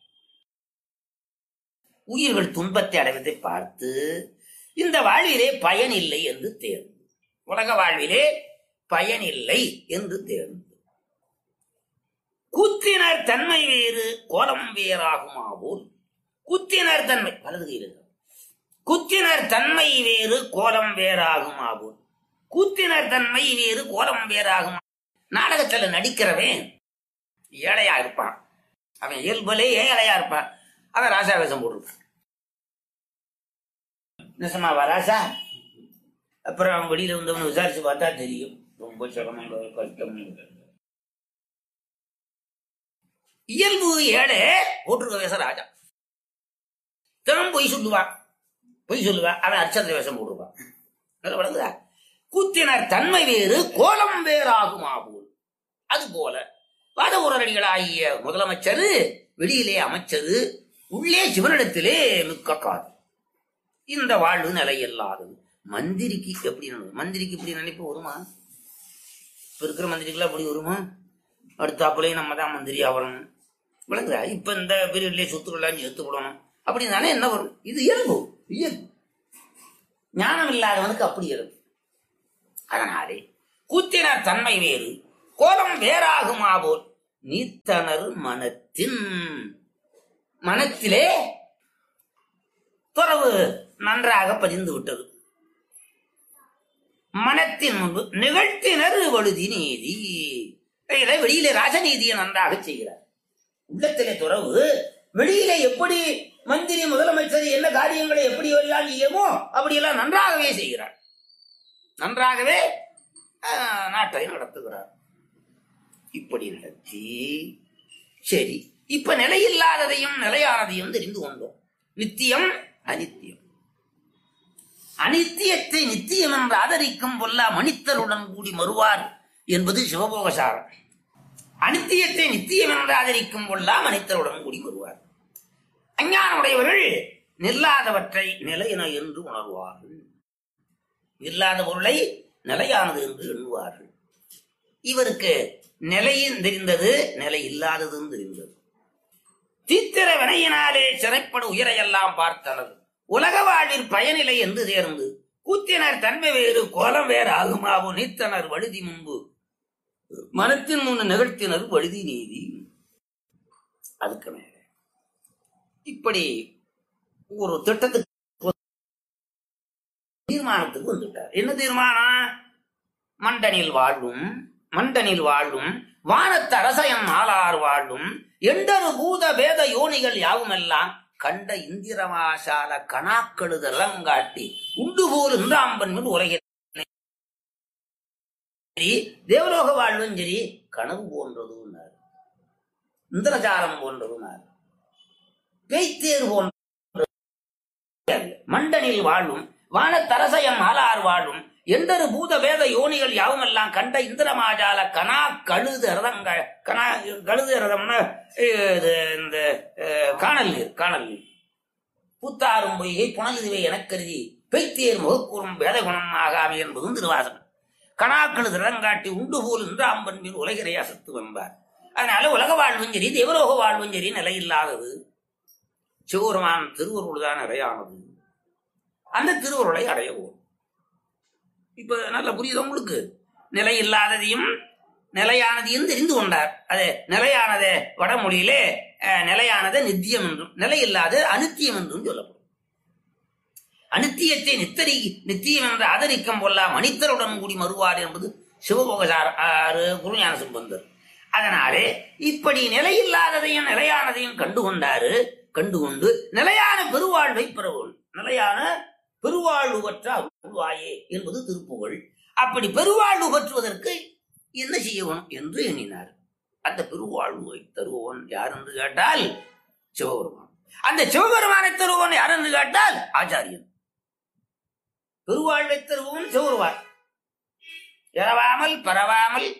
[SPEAKER 1] உயிர்கள் துன்பத்தை அடைவதை பார்த்து இந்த வாழ்விலே பயன் இல்லை என்று தேர்ந்து, உலக வாழ்விலே பயன் இல்லை என்று தேர்ந்து, கூத்தினர் தன்மை வேறு கோலம் வேறாகுமாவோல். கூத்தினர் தன்மை வலது கையில், கூத்தினர் தன்மை வேறு கோலம் வேறாகுமாவோல். கூத்தினர் தன்மை வேறு கோலம் வேறாகுமா. நாடகத்துல நடிக்கிறவன் ஏழையா இருப்பான், அவன் இயல்பலே ஏழையா இருப்பான், அவன் ராசா வேஷம் போட்டிருப்பான். நிசமாவா ராசா? அப்புறம் அவன் வெளியில வந்தவன் விசாரிச்சு பார்த்தா தெரியும் ரொம்ப சிரமம் கஷ்டம். இயல்பு ஏழை போட்டிருக்க வேஷம் ராஜா. தினம் பொய் சொல்லுவான், அவன் அச்சந்திர வேஷம் போட்டிருப்பான். வழங்குதா? கூத்தினர் தன்மை வேறு கோலம் வேறாகுமாகும். அது போல வாதவூரடிகளாகிய முதலமைச்சர் வெளியிலே அமைச்சரு, உள்ளே சிவனிடத்திலே மிக்க காது. இந்த வாழ்வு நிலையில்லாதது. மந்திரிக்கு எப்படி மந்திரிக்கு இப்படி நினைப்பு வருமா? இப்ப இருக்கிற மந்திரிக்கெல்லாம் அப்படி வருமா? அடுத்தாப்புலையும் நம்ம தான் மந்திரி ஆகணும். விளங்குதா? இப்ப இந்த பீரியட்லயே சொத்துக்கள்லாம் எடுத்து போடணும் அப்படின்னு தானே என்ன வரும்? இது இயல்பு. ஞானம் இல்லாதவனுக்கு அப்படி இயல்பு. அதனாலே கூத்தினர் தன்மை வேறு கோலம் வேறாகுமா போல் நீத்தனர் மனத்திலே துறவு நன்றாக பதிந்து விட்டது. மனத்தின் முன்பு நிகழ்த்தினர் வழுதி நீதி. வெளியிலே ராஜநீதியை நன்றாக செய்கிறார். உள்ளத்திலே துறவு, வெளியிலே எப்படி மந்திரி முதலமைச்சர் என்ன காரியங்களை எப்படி எல்லாம் செய்யுமோ அப்படியெல்லாம் நன்றாகவே செய்கிறார். நன்றாகவே நாட்டை நடத்துகிறார். இப்படி நடத்தி சரி, இப்ப நிலையில்லாததையும் நிலையானதையும் தெரிந்து கொண்டோம். நித்தியம் அனித்தியம். அனித்தியத்தை நித்தியம் என்று ஆதரிக்கும் பொல்லா மனிதருடன் கூடி மறுவார் என்பது சிவபோகசாரம். அனித்தியத்தை நித்தியம் என்று ஆதரிக்கும் பொல்லா மனிதருடன் கூடி வருவார். அஞ்ஞானுடையவர்கள் நில்லாதவற்றை நிலையின என்று உணர்வார்கள், இல்லாத பொருளை நிலையானது என்று எண்ணுவார்கள். இவருக்கு நிலையும் தெரிந்தது, நிலை இல்லாததும் தெரிந்தது. தீத்திர வினையினாலே சிறைப்படு உயிரையெல்லாம் பார்த்தனர். உலக வாழ்வில் பயனில்லை என்று தேர்ந்து கூத்தினர் தன்மை வேறு கோலம் வேறு ஆகுமாவும் நீத்தனர் வழுதி முன்பு மனத்தின் முன் நிகழ்த்தினர் வழுதி நீதி. அதுக்கு மேல இப்படி ஒரு திட்டத்துக்கு தீர்மானத்துக்கு வந்துட்டார். என்ன தீர்மானம்? மண்டனில் வாழும் வானத்து அரசயன் ஆளார் வாழும் எண்டரு பூத வேத யோனிகள் யாவுமெல்லாம் கண்ட இந்திரமாசால கணாக்கழுதலங்காட்டி உண்டு போல் இன்றாம்பன் உலகில் தேவலோக வாழ்வும் சரி கனவு போன்றதுன்னார், இந்திரஜாலம் போன்றதுன்னார், பேய்த்தேர் போன்ற. மண்டனில் வாழும் வானத்தரசயம் ஆளார் வாழும் எண்டரு பூத வேத யோனிகள் யாவுமெல்லாம் கண்ட இந்திரமாஜால கனா கழுது ரதங்கள். கழுது ரதம்னா இந்த காணல் நீர் பூத்தாரும் பொய்கை புனலுதுவை எனக்கருதி பெய்த்தேர் முகக்கூறும் வேத குணம் ஆகாமி என்பதும் திருவாசகம். கணாக்கழுது ரதங்காட்டி உண்டு போல் இன்றாம்பன்பின் உலகிறையா சத்து வந்தார். அதனால உலக வாழ்வும் சரி தேவலோக வாழ்வும் சரி நிலையில்லாதது. சிவபெருமான் திருவருள் தான் நிறையானது. அந்த திருவருளை அடையவோம். இப்ப நல்லா புரியுது உங்களுக்கு? நிலை இல்லாததையும் நிலையானது என்று தெரிந்து கொண்டார். அது நிலையானதே வடமொழியிலே நிலையானது நித்தியம் என்றும் நிலையில்லாத அனித்தியம் என்றும் சொல்லப்படும். அனித்தியத்தை நித்தியம் என்று ஆதரிக்கம் கொள்ளா மனிதருடன் கூடி மறுவார் என்பது சிவபோகசார் குருஞான சம்பந்தர். அதனாலே இப்படி நிலையில்லாததையும் நிலையானதையும் கண்டுகொண்டு நிலையான பெருவாழ்வை பெறவும் நிலையான பெருவாழ்வு பெற்ற அருள்வாயே என்பது திருப்புகழ். அப்படி பெருவாழ்வு பெற்றுவதற்கு என்ன செய்யணும் என்று எண்ணினார். அந்த பெருவாழ்வை தருபவன் யார் என்று கேட்டால் சிவபெருமான். அந்த சிவபெருமானை தருபவன் யார் என்று கேட்டால் ஆச்சாரியன். பெருவாழ்வை தருபவன் சிவபெருமான். இறவாமல் பரவாமல்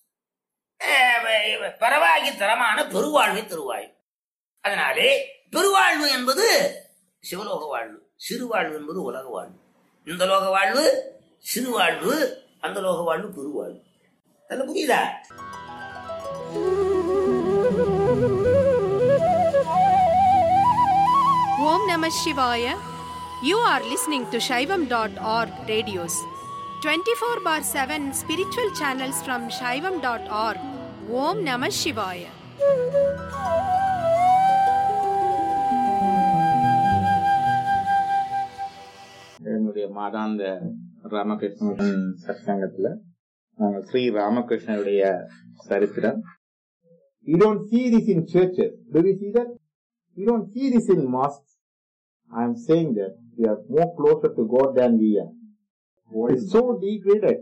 [SPEAKER 1] பரவாகி தரமான பெருவாழ்வை தருவாய். அதனாலே பெருவாழ்வு என்பது சிவலோக வாழ்வு, சிறுவாழ்வு என்பது உலக வாழ்வு. இந்த லோக வாழ்வு சிறுவாழ்வு, அந்த லோக வாழ்வு பெருவாழ்வு. நல்ல புரியுதா?
[SPEAKER 2] Om Namah Shivaya. You are listening to Shaivam.org radios. 24/7 spiritual channels from Shaivam.org. Om Namah Shivaya.
[SPEAKER 3] என்னுடைய மாதாந்த ராமகிருஷ்ணன் சத்சங்கத்துல நாங்கள் ஸ்ரீ ராமகிருஷ்ணனுடைய சரித்திரம். You don't see this in churches. Do you see that? You don't see this in mosques. I am saying that we are more closer to God than we are. It's so degraded.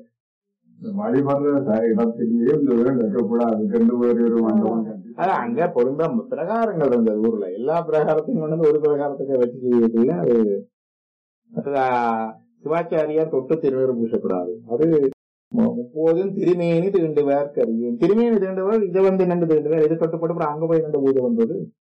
[SPEAKER 3] அங்க பொருந்தா பிரகாரங்கள் இருந்தது ஊர்ல. எல்லா பிரகாரத்தையும் கொண்டு ஒரு பிரகாரத்துக்கு வச்சு செய்யறதுல அது சிவாச்சாரியார் தொட்டு திருநீர் பூசக்கூடாது. அது எப்போதும் திருமேனி தீண்டுவார் கரியேன். திருமேனி தீண்டுவார் இதை வந்து நின்று தீண்டுவார். இது தொட்டுப்பட்டு அங்க போய் நின்று பூஜை வந்தது.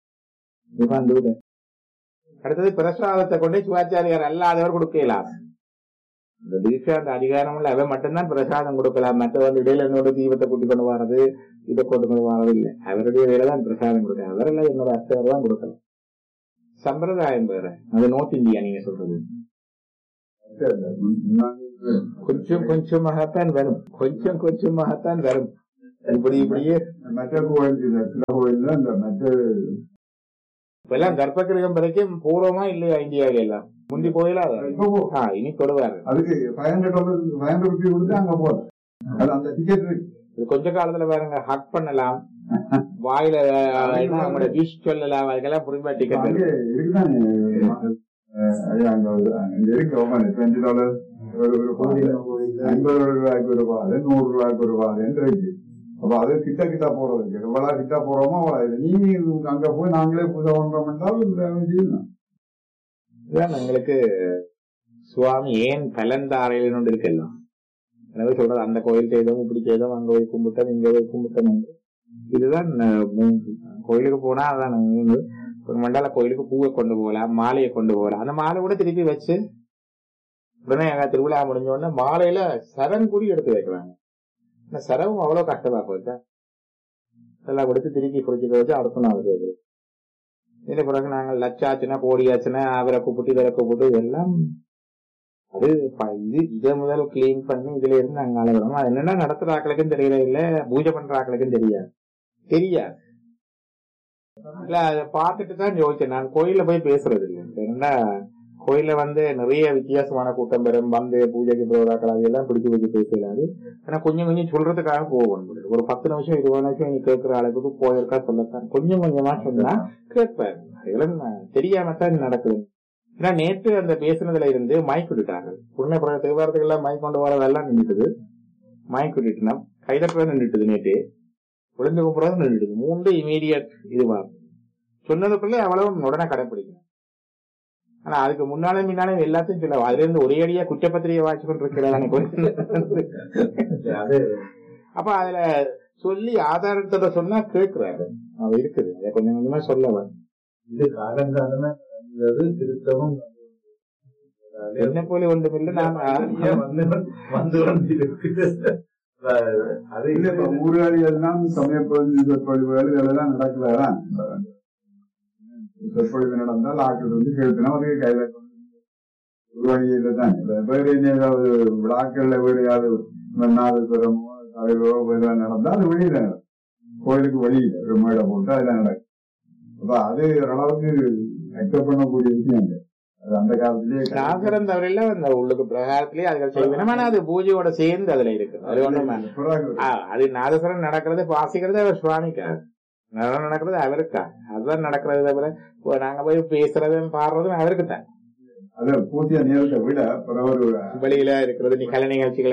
[SPEAKER 3] அடுத்தது பிரசாதத்தை கொண்டு சிவாச்சாரியார் அல்லாதவர் கொடுக்கலாம். இந்த தீட்சா அந்த அதிகாரம் இல்ல, அவன் மட்டும்தான் பிரசாதம் கொடுக்கலாம். மற்ற வந்து இடையில என்னோட தீபத்தை கூட்டி கொண்டு வர்றது இதை கொண்டு கொண்டு வர்றது இல்லை. அவருடைய வேலைதான் பிரசாதம் கொடுக்க. அவரெல்லாம் என்னோட அர்த்தவர் தான் கொடுக்கலாம். சம்பிரதாயம் வேற. அது நார்த் இந்தியா நீங்க சொல்றது. கொஞ்சம் கொஞ்சமாகத்தான் வரும், கொஞ்சம் கொஞ்சமாகத்தான் வரும். இப்படியே இப்பெல்லாம் கர்ப்பகிரகம் வரைக்கும் பூர்வமா இல்லையா இந்தியாவில எல்லாம் முந்தி கோயிலா இனி தொடுவாரு. அதுக்கு கொஞ்ச காலத்துல பாருங்க ஹக் பண்ணலாம், வாயில அவங்களோட விஷ் சொல்லலாம், அதுக்கெல்லாம் புரியுமா டிக்கெட் $50 $50 ஒரு பாதை, $100 ஒரு பாதை என்று இருக்கு. அப்ப அது கிட்ட கிட்ட போறது எவ்வளவு கிட்ட போறோமோ நீங்க அங்க போய் நாங்களே பூஜை பண்றோம் என்றால் எங்களுக்கு சுவாமி ஏன் கலந்தாரையில இருக்கலாம். எனவே சொல்றது அந்த கோயில் செய்தோம் இப்படி செய்தோம், அங்க போய் கும்பிட்டோம் இங்க போய் கும்பிட்டோம். இதுதான் கோயிலுக்கு போனா அதான் ஒரு மண்டல கோயிலுக்கு பூவை கொண்டு போகலாம், மாலையை கொண்டு போகலாம். அந்த மாலை கூட திருப்பி வச்சு உடனே எங்க திருவிழா முடிஞ்ச உடனே மாலையில சரம் கூடி எடுத்து வைக்கிறாங்க. சரவும் அவ்வளவு கஷ்டமா போச்சா எல்லாம் கொடுத்து திருப்பி குடிச்சு வச்சு அடுத்த நாள் கேட்குது. இதுல பிறகு நாங்கள் லட்சாச்சுன்னா கோடியாச்சுன்னா அவரை கூப்பிட்டு இவரை கூப்பிட்டு இதெல்லாம் அது இதை முதல் கிளீன் பண்ணி இதுல இருந்து நாங்க அழகிறோம். அது என்னன்னா நடத்துற ஆக்களுக்கும் தெரியல, இல்ல பூஜை பண்ற ஆக்களுக்கும் தெரியாது. இல்ல அதை பார்த்துட்டு தான் யோசிச்சேன். நான் கோயில போய் பேசுறது இல்லை. ஏன்னா கோயில வந்து நிறைய வித்தியாசமான கூட்டம் பெறும், வந்து பூஜைக்கு போறாக்கள் அதெல்லாம் பிடிச்சி வச்சு பேசலாது. ஆனா கொஞ்சம் கொஞ்சம் சொல்றதுக்காக போகணும். ஒரு 10 நிமிஷம் 20 நிமிஷம் நீ கேட்கிற அளவுக்கு போயிருக்கா சொல்லத்தான் கொஞ்சம் கொஞ்சமா சொன்னா கேட்பாரு. அதெல்லாம் தெரியாமத்தான் நடக்குது. ஏன்னா நேற்று அந்த பேசுனதுல இருந்து மைக் விட்டுட்டாங்க. உடனே தேவாரத்துக்கு எல்லாம் மைக் கொண்டு வரதெல்லாம் நின்றுட்டுது. மைக் விட்டுட்டுனா கைதட்டுறது நின்றுட்டுது. நேற்று விழுந்து கும்பிடுறது நின்றுட்டுது. 3 இமீடியட் இதுவா சொன்னதுக்குள்ளே அவ்வளவு உடனே கடைப்பிடிக்கணும். ஆனா அதுக்கு முன்னாலே முன்னாலே எல்லாத்தையும் சொல்ல அதுல இருந்து ஒரே அடியா குற்றப்பத்திரிகை வாட்சி கொண்டிருக்கிறாங்க. அப்ப அதுல சொல்லி ஆதாரத்தோட சொன்னா கேட்கிறாரு. அவ இருக்குது அதை கொஞ்சம் கொஞ்சமா சொல்ல இது காலங்காலமே திருத்தமும் என்ன போல ஒன்றுமில்லை. நாம வந்து ஊராளிகள்லாம் சமயப்பொழிவுகள் இதெல்லாம் நடக்கலதான். சொற்பொழிவு நடந்தால் ஆக்கள் வந்து கேட்கணும். அது கையில ஒரு வழியில தான் வேற ஏதாவது விழாக்கள்ல வேற ஏதாவது நாதஸ்வரமோ அது நடந்தா அது வெளியில நடக்கும், கோயிலுக்கு வெளியில ஒரு மேடை போட்டு அதெல்லாம் நடக்கும். அப்ப அது ஓரளவுக்கு அக்செப்ட் பண்ணக்கூடிய விஷயம் இல்லை. அது அந்த காலத்திலேயே
[SPEAKER 4] நாகரம் தவிர அந்த உள்ளுக்கு பிரகாரத்திலேயே அதுகள் செய்யணும். ஆனா அது பூஜையோட சேர்ந்து அதுல இருக்கு. அது ஒண்ணும் அது நாதஸ்வரம் நடக்கிறது வாசிக்கிறது அவர் சுவாமிக்கா, நடக்கிறது அவருக்கா, அதுதான் நடக்கிறது தவிர நாங்க போய் பேசுறதும் பாடுறதும் அவருக்கு தான்.
[SPEAKER 3] அது பூஜை நேரத்தை விட
[SPEAKER 4] வெளியில இருக்கிறது நீ கலை நிகழ்ச்சிகள்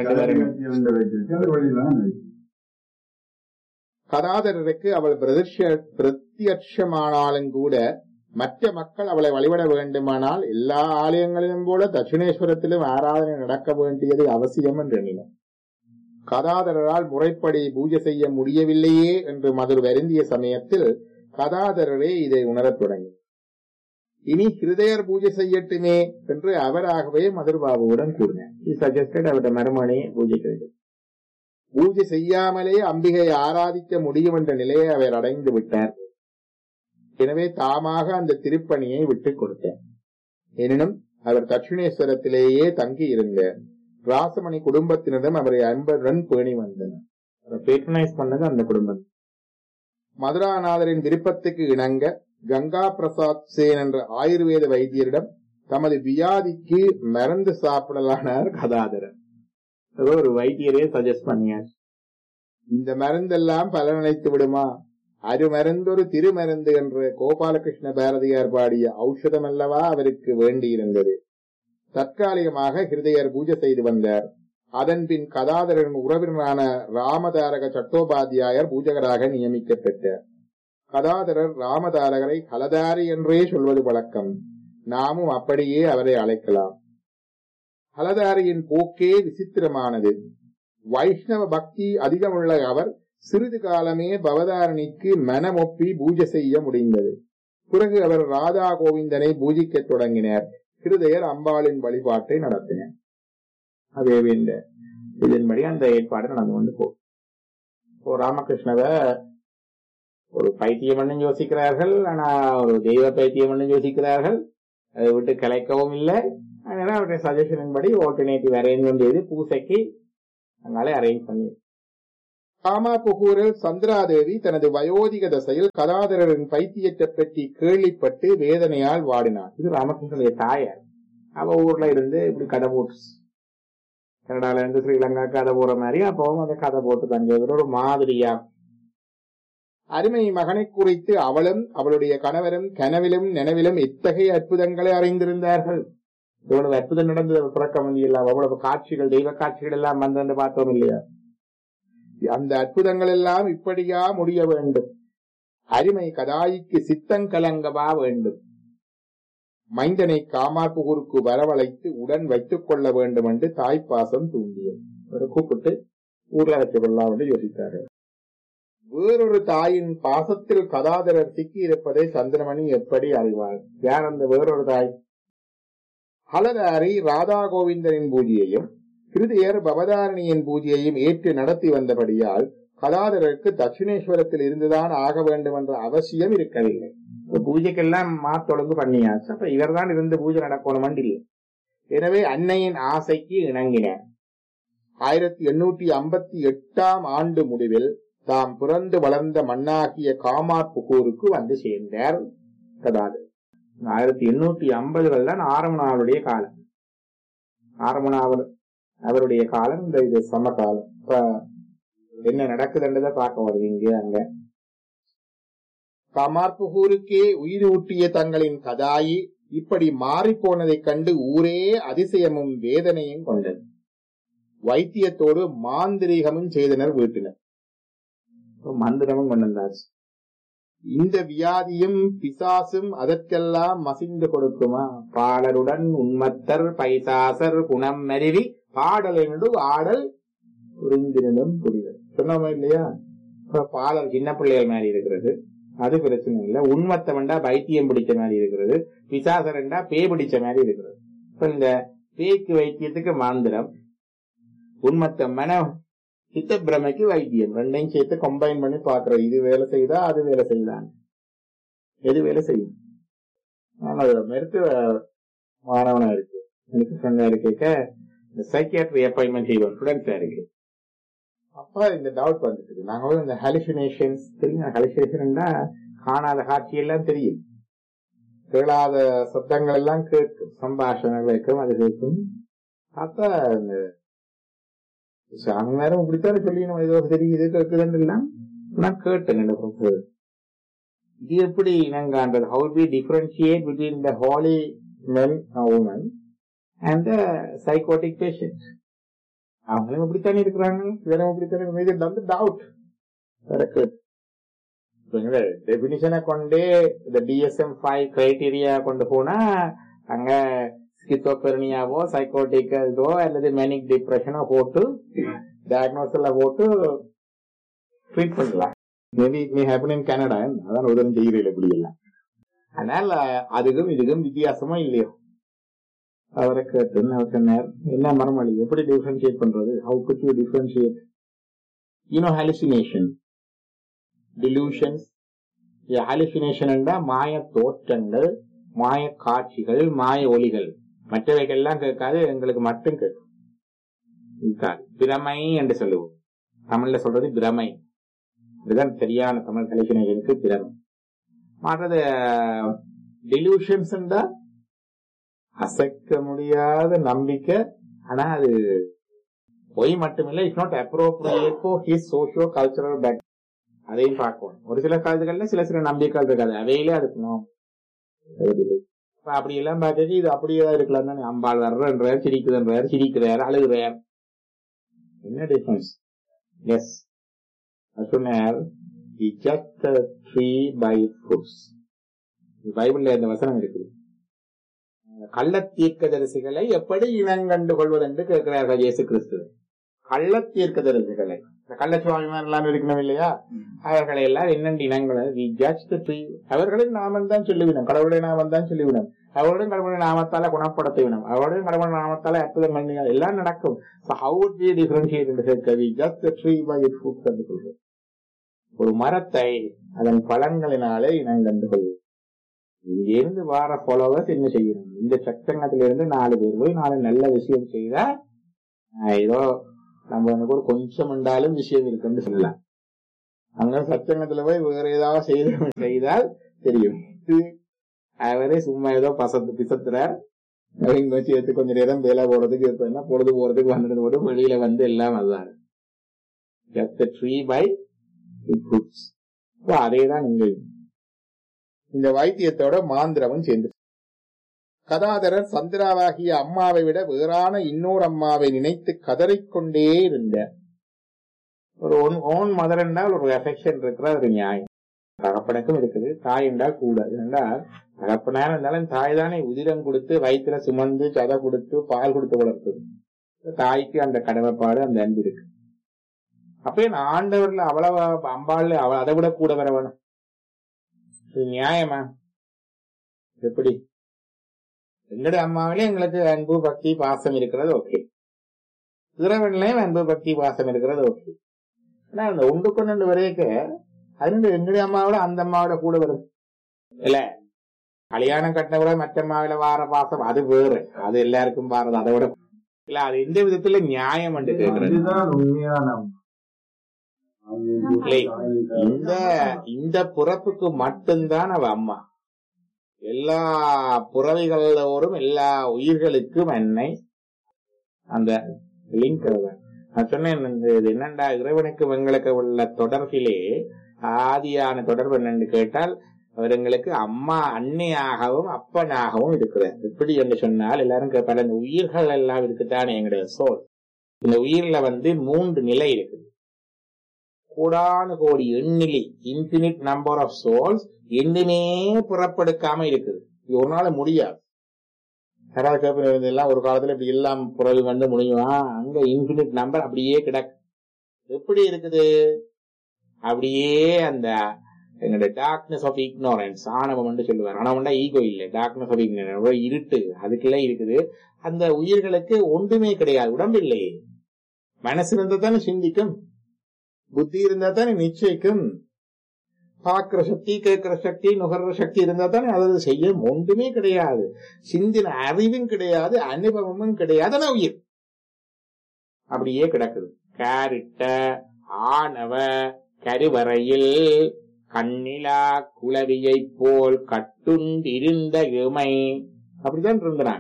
[SPEAKER 4] கதாதரருக்கு அவள் பிரத்யட்சமானாலும் கூட மற்ற மக்கள் அவளை வழிபட வேண்டுமானால் எல்லா ஆலயங்களிலும் போல தட்சிணேஸ்வரத்திலும் ஆராதனை நடக்க வேண்டியது அவசியம் என்று எண்ணினார். கதாதரரால் முறைப்படி பூஜை செய்ய முடியவில்லையே என்று மதுர் வருந்திய சமயத்தில் கதாதரரே இதை உணரத் தொடங்கி இனி ஹிருதயர் பூஜை செய்யட்டுமே என்று அவராகவே மதுர்பாபுவுடன் கூறினார். அவருடைய மருமனை பூஜை செய்யாமலே அம்பிகை ஆராதிக்க முடியும் என்ற நிலையை அவர் அடைந்து விட்டார். எனவே தாமாக அந்த திருப்பணியை விட்டுக் கொடுத்தார். எனினும் அவர் தட்சிணேஸ்வரத்திலேயே தங்கி இருந்தார். ராசமணி குடும்பத்தினரிடம் அவரை அன்புடன் பேணி வந்தனர். பேட்ரனைஸ் பண்ணது அந்த குடும்பம். மதுராநாதரின் விருப்பத்துக்கு இணங்க கங்கா பிரசாத் சேன் என்ற ஆயுர்வேத வைத்தியரிடம் தமது வியாதிக்கு மருந்து சாப்பிடலானார் கதாதரர். ஒரு வைத்தியரே சஜஸ்ட் பண்ணியார். இந்த மருந்தெல்லாம் பலனளித்து விடுமா? அருமருந்தொரு திருமருந்து என்ற கோபாலகிருஷ்ண பாரதியார் பாடிய ஔஷதம் அல்லவா அவருக்கு வேண்டியிருந்தது. தற்காலிகமாக ஹிருதயர் பூஜை செய்து வந்தார். அதன்பின் கதாதரன் உறவினரான ராமதாரக சட்டோபாத்தியாயர் பூஜகராக நியமிக்கப்பட்டார். கதாதரர் ராமதாரகரை ஹலதாரி என்றே சொல்வது வழக்கம். நாமும் அப்படியே அவரை அழைக்கலாம். ஹலதாரியின் போக்கே விசித்திரமானது. வைஷ்ணவ பக்தி அதிகமுள்ள அவர் சிறிது காலமே பவதாரணிக்கு மனமொப்பி பூஜை செய்ய முடிந்தது. பிறகு அவர் ராதா கோவிந்தனை பூஜிக்க தொடங்கினார். ஹிருதயர் அம்பாளின் வழிபாட்டை நடத்தினார். அதே இதன்படி அந்த ஏற்பாடு நடந்து கொண்டு போகும். ராமகிருஷ்ணவை ஒரு பைத்தியம் என்று யோசிக்கிறார்கள், ஆனா ஒரு தெய்வ பைத்தியம் என்று யோசிக்கிறார்கள். அதை விட்டு கலைக்கவும் இல்லை. அதனால அவருடைய சஜஷனின் படி ஆல்டர்னேட்டிவ் அரேஞ்ச்மெண்ட் செய்து பூசைக்கு அதனால அரேஞ்ச் பண்ணி காமாபுகூரில் சந்திராதேவி தனது வயோதிக தசையில் கதாதரரின் பைத்தியத்தை பற்றி கேள்விப்பட்டு வேதனையால் வாடினார். இது ராமகிருஷ்ணனுடைய தாயார். அவ ஊர்ல இருந்து இப்படி கதை போட்டு கனடால இருந்து ஸ்ரீலங்கா கதை போற மாதிரி அப்பவும் அந்த கதை போட்டு தங்க ஒரு மாதிரியா அருமை மகனை குறித்து அவளும் அவளுடைய கணவரும் கனவிலும் நினைவிலும் இத்தகைய அற்புதங்களை அறிந்திருந்தார்கள். இவ்வளவு அற்புதம் நடந்தது பிறக்க முடியலாம். அவ்வளவு காட்சிகள், தெய்வ காட்சிகள் எல்லாம் வந்து பார்த்தோம் இல்லையா? அந்த அற்புதங்கள் எல்லாம் இப்படியா முடிய வேண்டும்? அருமை கதாயிக்கு சித்தங்கலங்கவா வேண்டும்? மைந்தனை காமார்புகூருக்கு வரவழைத்து உடன் வைத்துக் கொள்ள வேண்டும் என்று தாய்ப்பாசம் தூண்டியது. கூப்பிட்டு ஊர்ல வைத்துக் கொள்ளலாம் என்று யோசித்தார்கள். வேறொரு தாயின் பாசத்தில் கதாதரர் சிக்கி இருப்பதை சந்திரமணி எப்படி அறிவார்? யார் அந்த வேறொரு தாய்? ஹலதாரி ராதா கோவிந்தனின் பூஜையையும் ஹிருதயர் பவதாரணியின் பூஜையையும் ஏற்று நடத்தி வந்தபடியால் கதாதரருக்கு தட்சிணேஸ்வரத்தில் இருந்துதான் ஆக வேண்டும் என்ற அவசியம் இருக்கவில்லை. பூஜைக்கெல்லாம் மாத்தொழுங்கு பண்ணியாச்சு. அப்ப இவர்தான் இருந்து பூஜை நடக்கணும் இல்லை. எனவே அன்னையின் ஆசைக்கு இணங்கினார். 1858 ஆண்டு முடிவில் தாம் பிறந்து வளர்ந்த மண்ணாகிய காமார்புகூருக்கு வந்து சேர்ந்தார் கதாதரர். 1850 தான் ஆரமணாவுடைய காலம். ஆரமணாவர் அவருடைய காலம் இந்த இது சமகாலம். இப்ப என்ன நடக்குதுன்றதை பார்க்க வருது இங்கே அங்க. காமார்புகூருக்கே உயிர் ஊட்டிய தங்களின் கதாயி இப்படி மாறி போனதை கண்டு ஊரே அதிசயமும் வேதனையும் கொண்டது. வைத்தியத்தோடு மாந்திரீகமும் செய்தனர் வீட்டினர். மந்திரமும் கொண்டாச்சு. இந்த வியாதியும் பிசாசும் அதற்கெல்லாம் மசிந்து கொடுக்குமா? பாடலுடன் உண்மத்தர் பைசாசர் குணம் மருவி பாடல் என்று ஆடல் புரிந்திருந்தும் புரிதல் சொன்னோமா இல்லையா? பாடல் சின்ன பிள்ளைகள் மாதிரி இருக்கிறது, அது பிரச்சனை இல்லை. உண்மத்தம் என்றா பைத்தியம் பிடிச்ச மாதிரி இருக்கிறது, பிசாசர் என்றா பே பிடிச்ச மாதிரி இருக்கிறது. இப்ப இந்த பேய்க்கு வைத்தியத்துக்கு மாந்திரம், உண்மத்தம் மன சித்த பிரமைக்கு வைத்தியம், ரெண்டையும் சேர்த்து கம்பைன் பண்ணி பாக்குறோம். இது வேலை செய்தா அது வேலை செய்யலாம், எது வேலை செய்யும். மருத்துவ மாணவனா இருக்கு, எனக்கு சொன்ன கேட்க சைக்கியாட்ரி அப்பாயின்மெண்ட் செய்வோம் ஸ்டூடெண்ட்ஸா இருக்கு. அப்ப இந்த டவுட் வந்துட்டு நாங்க இந்த ஹாலுசினேஷன்ஸ் தெரியும். ஹாலுசினேஷன்னா காணாத காட்சி எல்லாம் தெரியும், கேளாத சத்தங்கள் எல்லாம் கேட்கும், சம்பாஷணங்கள் கேட்கும், அது கேட்கும். அப்ப இந்த சாமி நேரம் இப்படித்தானே சொல்லணும், ஏதோ தெரியுது கேட்குதுன்னு எல்லாம் நான் கேட்டேன். இது எப்படி இனங்கான்றது? How we differentiate between the holy men or women and the psychotic patient? அவங்களும் இப்படித்தானே இருக்கிறாங்க, இவரும் இப்படித்தானே. இது வந்து டவுட். டெபினிஷனை கொண்டே இந்த DSM-5 கிரைட்டீரியா கொண்டு போனா அங்க ஸ்கிசோபெர்னியாவோ சைக்கோட்டிக்கோ அல்லது மேனிக் டிப்ரெஷனோ போட்டு டயக்னோஸ்ல போட்டு ட்ரீட் பண்ணலாம். Maybe it may happen in Canada. அதான் உதவி செய்கிறீர்கள் இப்படி எல்லாம். அதனால அதுக்கும் இதுக்கும் வித்தியாசமா இல்லையோ அவரை கேட்டு அவர் சொன்னார், என்ன மரமொழி எப்படி டிஃபரன்ஷியேட் பண்றது? How good you differentiate hallucination டிலூஷன்ஸ்? Hallucination என்றா மாய தோற்றங்கள், மாய காட்சிகள், மாய ஒலிகள். மற்றவைகள் எல்லாம் கேட்காது, எங்களுக்கு மட்டும் கேட்கும். பிரமை என்று சொல்லுவோம், தமிழ்ல சொல்றது பிரமை. இதுதான் சரியான தமிழ் ஹாலுசினேஷனுக்கு பிரமை. மற்றது டிலூஷன்ஸ் என்றா அசைக்க முடியாத நம்பிக்கை. ஆனா அது பொய் மட்டுமில்லை, it's not appropriate for his socio cultural back. அதையும் பார்க்கணும். ஒரு சில காலத்துகள்ல சில நம்பிக்கைகள் இருக்காது, அவையிலே அதுக்கணும். அப்படி எல்லாம் பார்த்து இது அப்படியேதான் இருக்கலாம் தானே. அம்பாள் வர்றன்றார், சிரிக்குதுன்றார், சிரிக்கிறார், அழுகிறார். என்ன டிஃபரன்ஸ்? எஸ் சொன்னார், பைபிள்ல இந்த வசனம் இருக்குது. கள்ள தீர்க்கதரிசிகளை எப்படி இனங்கண்டு கொள்வது என்று கேட்கிறார்கள் இயேசு கிறிஸ்து. கள்ள தீர்க்கதரிசிகளை, கள்ளசுவாமிமார் எல்லாம் இருக்கணும் இல்லையா, அவர்களை எல்லாம் என்னென்று இனங்களை அவர்களின் நாமம் தான் சொல்லிவிடும், கடவுளுடைய நாமம் தான் சொல்லிவிடும், அவருடன் கடவுளுடைய நாமத்தால குணப்படுத்திவிடும், அவருடன் கடவுளுடைய நாமத்தால அற்புதம் பண்ணினால் எல்லாம் நடக்கும். ஒரு மரத்தை அதன் பலன்களினாலே இனங்கண்டு கொள்வது. இங்கிருந்து வார ஃபாலோவர்ஸ் என்ன செய்யணும்? இந்த சட்டங்கத்திலிருந்து 4 பேர் போய் 4 நல்ல விஷயம் செய்தா ஏதோ நம்ம ஒரு கொஞ்சம் உண்டாலும் விஷயம் இருக்குன்னு சொல்லலாம். அங்க சச்சங்கத்துல போய் வேற ஏதாவது செய்தால் தெரியும். அவரே சும்மா ஏதோ பிசத்துறார், வச்சு எடுத்து கொஞ்சம் நேரம் வேலை போறதுக்கு பொழுது போறதுக்கு வந்துட்டு போட்டு வெளியில வந்து எல்லாம் அதுதான். அதேதான் இங்க இந்த வைத்தியத்தோட மாந்திரமும் சேர்ந்து. கதாதரர் சந்திராவாகிய அம்மாவை விட வேறான இன்னொரு அம்மாவை நினைத்து கதறிக்கொண்டே இருந்தார். ஒரு ஓன் மதர் என்றால் ஒரு அஃபெக்ஷன் இருக்கிற ஒரு நியாயம். தகப்பனுக்கும் இருக்குது, தாய் என்றால் கூட. என்றால் தகப்பனாக இருந்தாலும் தாய் தானே உதிரம் கொடுத்து வயிற்றுல சுமந்து சதை கொடுத்து பால் கொடுத்து வளர்த்தது. தாய்க்கு அந்த கடமைப்பாடு, அந்த அன்பு இருக்கு. அப்ப ஆண்டவர்ல அவ்வளவு அம்பாள் அதை விட கூட வர வேணும். நியாயமா? எப்படி? எங்களுடைய அம்மாவிலே எங்களுக்கு அன்பு பக்தி பாசம் இருக்கிறது ஓகே, இறைவன்லயும் அன்பு பக்தி பாசம் இருக்கிறது ஓகே. ஆனா அந்த 1 வரைக்கும் அது எங்களுடைய அம்மாவோட அந்த அம்மாவோட கூட வருது இல்ல. கல்யாணம் கட்டினவரை மற்ற அம்மாவில வார பாசம் அது வேறு, அது எல்லாருக்கும் வாரது, அதை விட இல்ல. அது எந்த விதத்துல நியாயம் என்று கேட்கறது. இந்த பிறப்புக்கு மட்டும்தான் அவ அம்மா. எல்லா புறவைகளோடும் எல்லா உயிர்களுக்கும் அன்னை. அந்த லிங்க் நான் சொன்னேன், என்னண்டா இறைவனுக்கு எங்களுக்கு உள்ள தொடர்பிலே ஆதியான தொடர்பு என்னன்னு கேட்டால், அவர் எங்களுக்கு அம்மா அன்னையாகவும் அப்பனாகவும் இருக்கிறார். எப்படி என்று சொன்னால் எல்லாரும் கேட்பாங்க, இந்த உயிர்கள் எல்லாம் இருக்குதானே எங்களுடைய சோல். இந்த உயிர்ல 3 நிலை இருக்குது. கோடானு கோடி எண்ணிலி இன்பினிட் நம்பர் ஆஃப் சோல்ஸ் எண்ணுமே புறப்படுக்காம இருக்குது. இது ஒரு நாள் முடியாது. யாராவது கேட்பது எல்லாம் ஒரு காலத்துல இப்படி எல்லாம் புறவு வந்து முடியுமா? அங்க இன்பினிட் நம்பர் அப்படியே கிடக்கு. எப்படி இருக்குது? அப்படியே அந்த எங்களுடைய டார்க்னஸ் ஆஃப் இக்னோரன்ஸ், ஆணவம் என்று சொல்லுவார். ஆணவம்டா ஈகோ இல்லை, டார்க்னஸ் ஆஃப் இக்னோரன்ஸ் இருட்டு, அதுக்குள்ள இருக்குது. அந்த உயிர்களுக்கு ஒன்றுமே கிடையாது, உடம்பு இல்லையே. மனசு இருந்தா தானே சிந்திக்கும், புத்தி இருந்தா தானே நிச்சயிக்கும், பார்க்கிற சக்தி, கேட்கிற சக்தி, நுகர்ற சக்தி இருந்தா தானே அதாவது செய்யும். ஒன்றுமே கிடையாது, சிந்தின அறிவும் கிடையாது, அனுபவமும் கிடையாது. உயிர் அப்படியே கிடக்குது. கேரிட்ட ஆணவ கருவறையில் கண்ணிலா குளவியை போல் கட்டுண்டிருந்த இமை. அப்படித்தான் இருந்தாங்க.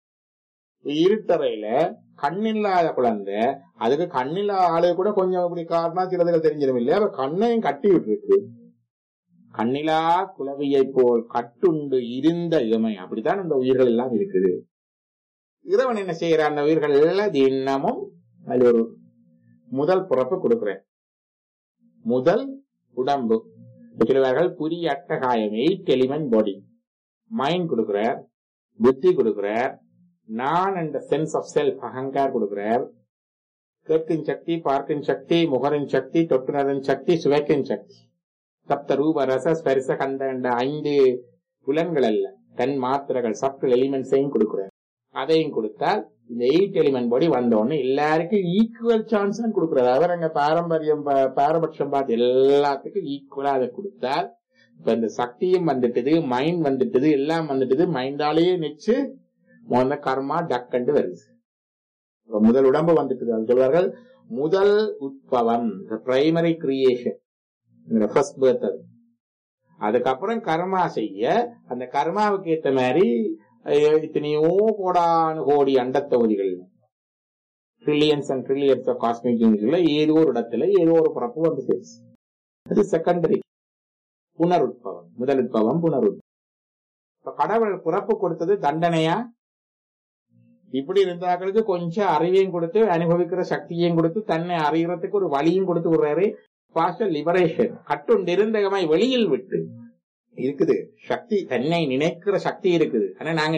[SPEAKER 4] இருட்டறையில கண்ணில்லாத குழந்தை, அதுக்கு கண்ணில்லா ஆளு கூட கொஞ்சம் இப்படி காரணம் சிலதுகள் தெரிஞ்சிடும் இல்லையா, அவ கண்ணையும் கட்டி விட்டுருக்கு. கண்ணிலா குளவியை போல் கட்டுண்டு இருந்த இமை. அப்படித்தான் இந்த உயிர்கள் எல்லாம் இருக்குது. இறைவன் என்ன செய்யறான், அந்த உயிர்கள் எல்லாம் தினமும் அது ஒரு முதல் பிறப்பு கொடுக்கிறேன். முதல் உடம்பு சொல்லுவார்கள், புரிய அட்டகாயம், 8 எலிமெண்ட் பாடி. மைண்ட் கொடுக்கிறார், புத்தி கொடுக்கிறார், நான் என்ற சென்ஸ் ஆஃப் செல்ஃப் அகங்கார் கொடுக்கிறார், கேட்கின் சக்தி, பார்க்கின் சக்தி, முகரின் சக்தி, தொட்டுணரின் சக்தி, சுவைக்கின் சக்தி, சப்த ரூப ரச ஸ்பரிச கந்த என்ற 5 புலன்கள் அல்ல, தன் மாத்திரைகள் சப்டல் எலிமெண்ட்ஸையும் கொடுக்கிறார். அதையும் கொடுத்தால் இந்த 8 எலிமெண்ட் பாடி வந்தோடனே எல்லாருக்கும் ஈக்குவல் சான்ஸ் தான் கொடுக்கிறார். அவர் அங்க பாரம்பரியம் பாரபட்சம் பார்த்து எல்லாத்துக்கும் ஈக்குவலா அதை கொடுத்தால், இப்ப இந்த சக்தியும் வந்துட்டது, மைண்ட் வந்துட்டது, எல்லாம் வந்துட்டது, மைண்டாலேயே நிச்சு முதல்ல கர்மா டக்கண்டு வருது. முதல் உடம்பு வந்துட்டது. அது சொல்வார்கள் முதல் உட்பவம், பிரைமரி கிரியேஷன், ஃபர்ஸ்ட் பர்த். அது அதுக்கப்புறம் கர்மா செய்ய, அந்த கர்மாவுக்கு ஏற்ற மாதிரி இத்தனையோ கோடானு கோடி அண்டத்தொகுதிகள், trillions and trillions of cosmic யூனிட்ல ஏதோ ஒரு இடத்துல ஏதோ ஒரு பிறப்பு வந்து சேருச்சு. அது செகண்டரி புனருட்பவம். முதல் உட்பவம் புனருட்பவம். இப்ப கடவுள் பிறப்பு கொடுத்தது தண்டனையா? இப்படி இருந்தாக்களுக்கு கொஞ்சம் அறிவையும் கொடுத்து, அனுபவிக்கிற சக்தியையும் கொடுத்து, தன்னை அறிகிறதுக்கு ஒரு வழியும் கொடுத்து விடுறாரு. பாஸ்டர் லிபரேஷன், கட்டுண்டிருந்தகமாய் வெளியில் விட்டு இருக்குது சக்தி, தன்னை நினைக்கிற சக்தி இருக்குது. ஆனா நாங்க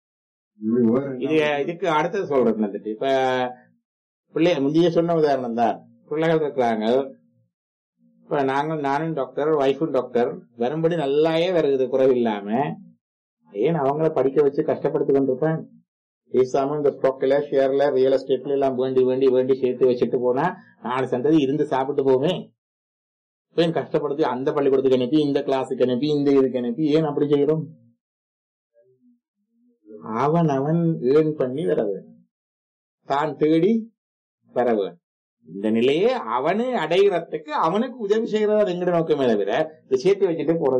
[SPEAKER 4] இதுக்கு அடுத்தது சொல்றது வந்துட்டு, இப்ப பிள்ளை முந்தைய சொன்ன உதாரணம் தான். பிள்ளைகள் இருக்கிறாங்க, இப்ப நானும் டாக்டர், ஒய்ஃபும் டாக்டர், வரும்படி நல்லாயே வருது, குறைவில்லாம. ஏன் அவங்கள படிக்க வச்சு கஷ்டப்படுத்தி கொண்டிருப்பேன்? பேசாம இந்த ஸ்டாக்ல, ஷேர்ல, ரியல் எஸ்டேட்ல எல்லாம் வேண்டி வேண்டி வேண்டி சேர்த்து வச்சுட்டு போனா 4 சந்ததி இருந்து சாப்பிட்டு போமே. ஏன் கஷ்டப்படுத்தி அந்த பள்ளிக்கூடத்துக்கு அனுப்பி, இந்த கிளாஸுக்கு அனுப்பி, இந்த இதுக்கு அனுப்பி ஏன் அப்படி செய்யறோம்? அவன் ஏர்ன் பண்ணி வர வேணும், தான் தேடி வர வேணும். இந்த நிலையே அவனு அடைகிறதுக்கு அவனுக்கு உதவி செய்யறதா எங்கட நோக்கமே தவிர சேர்த்து வச்சுட்டு போறது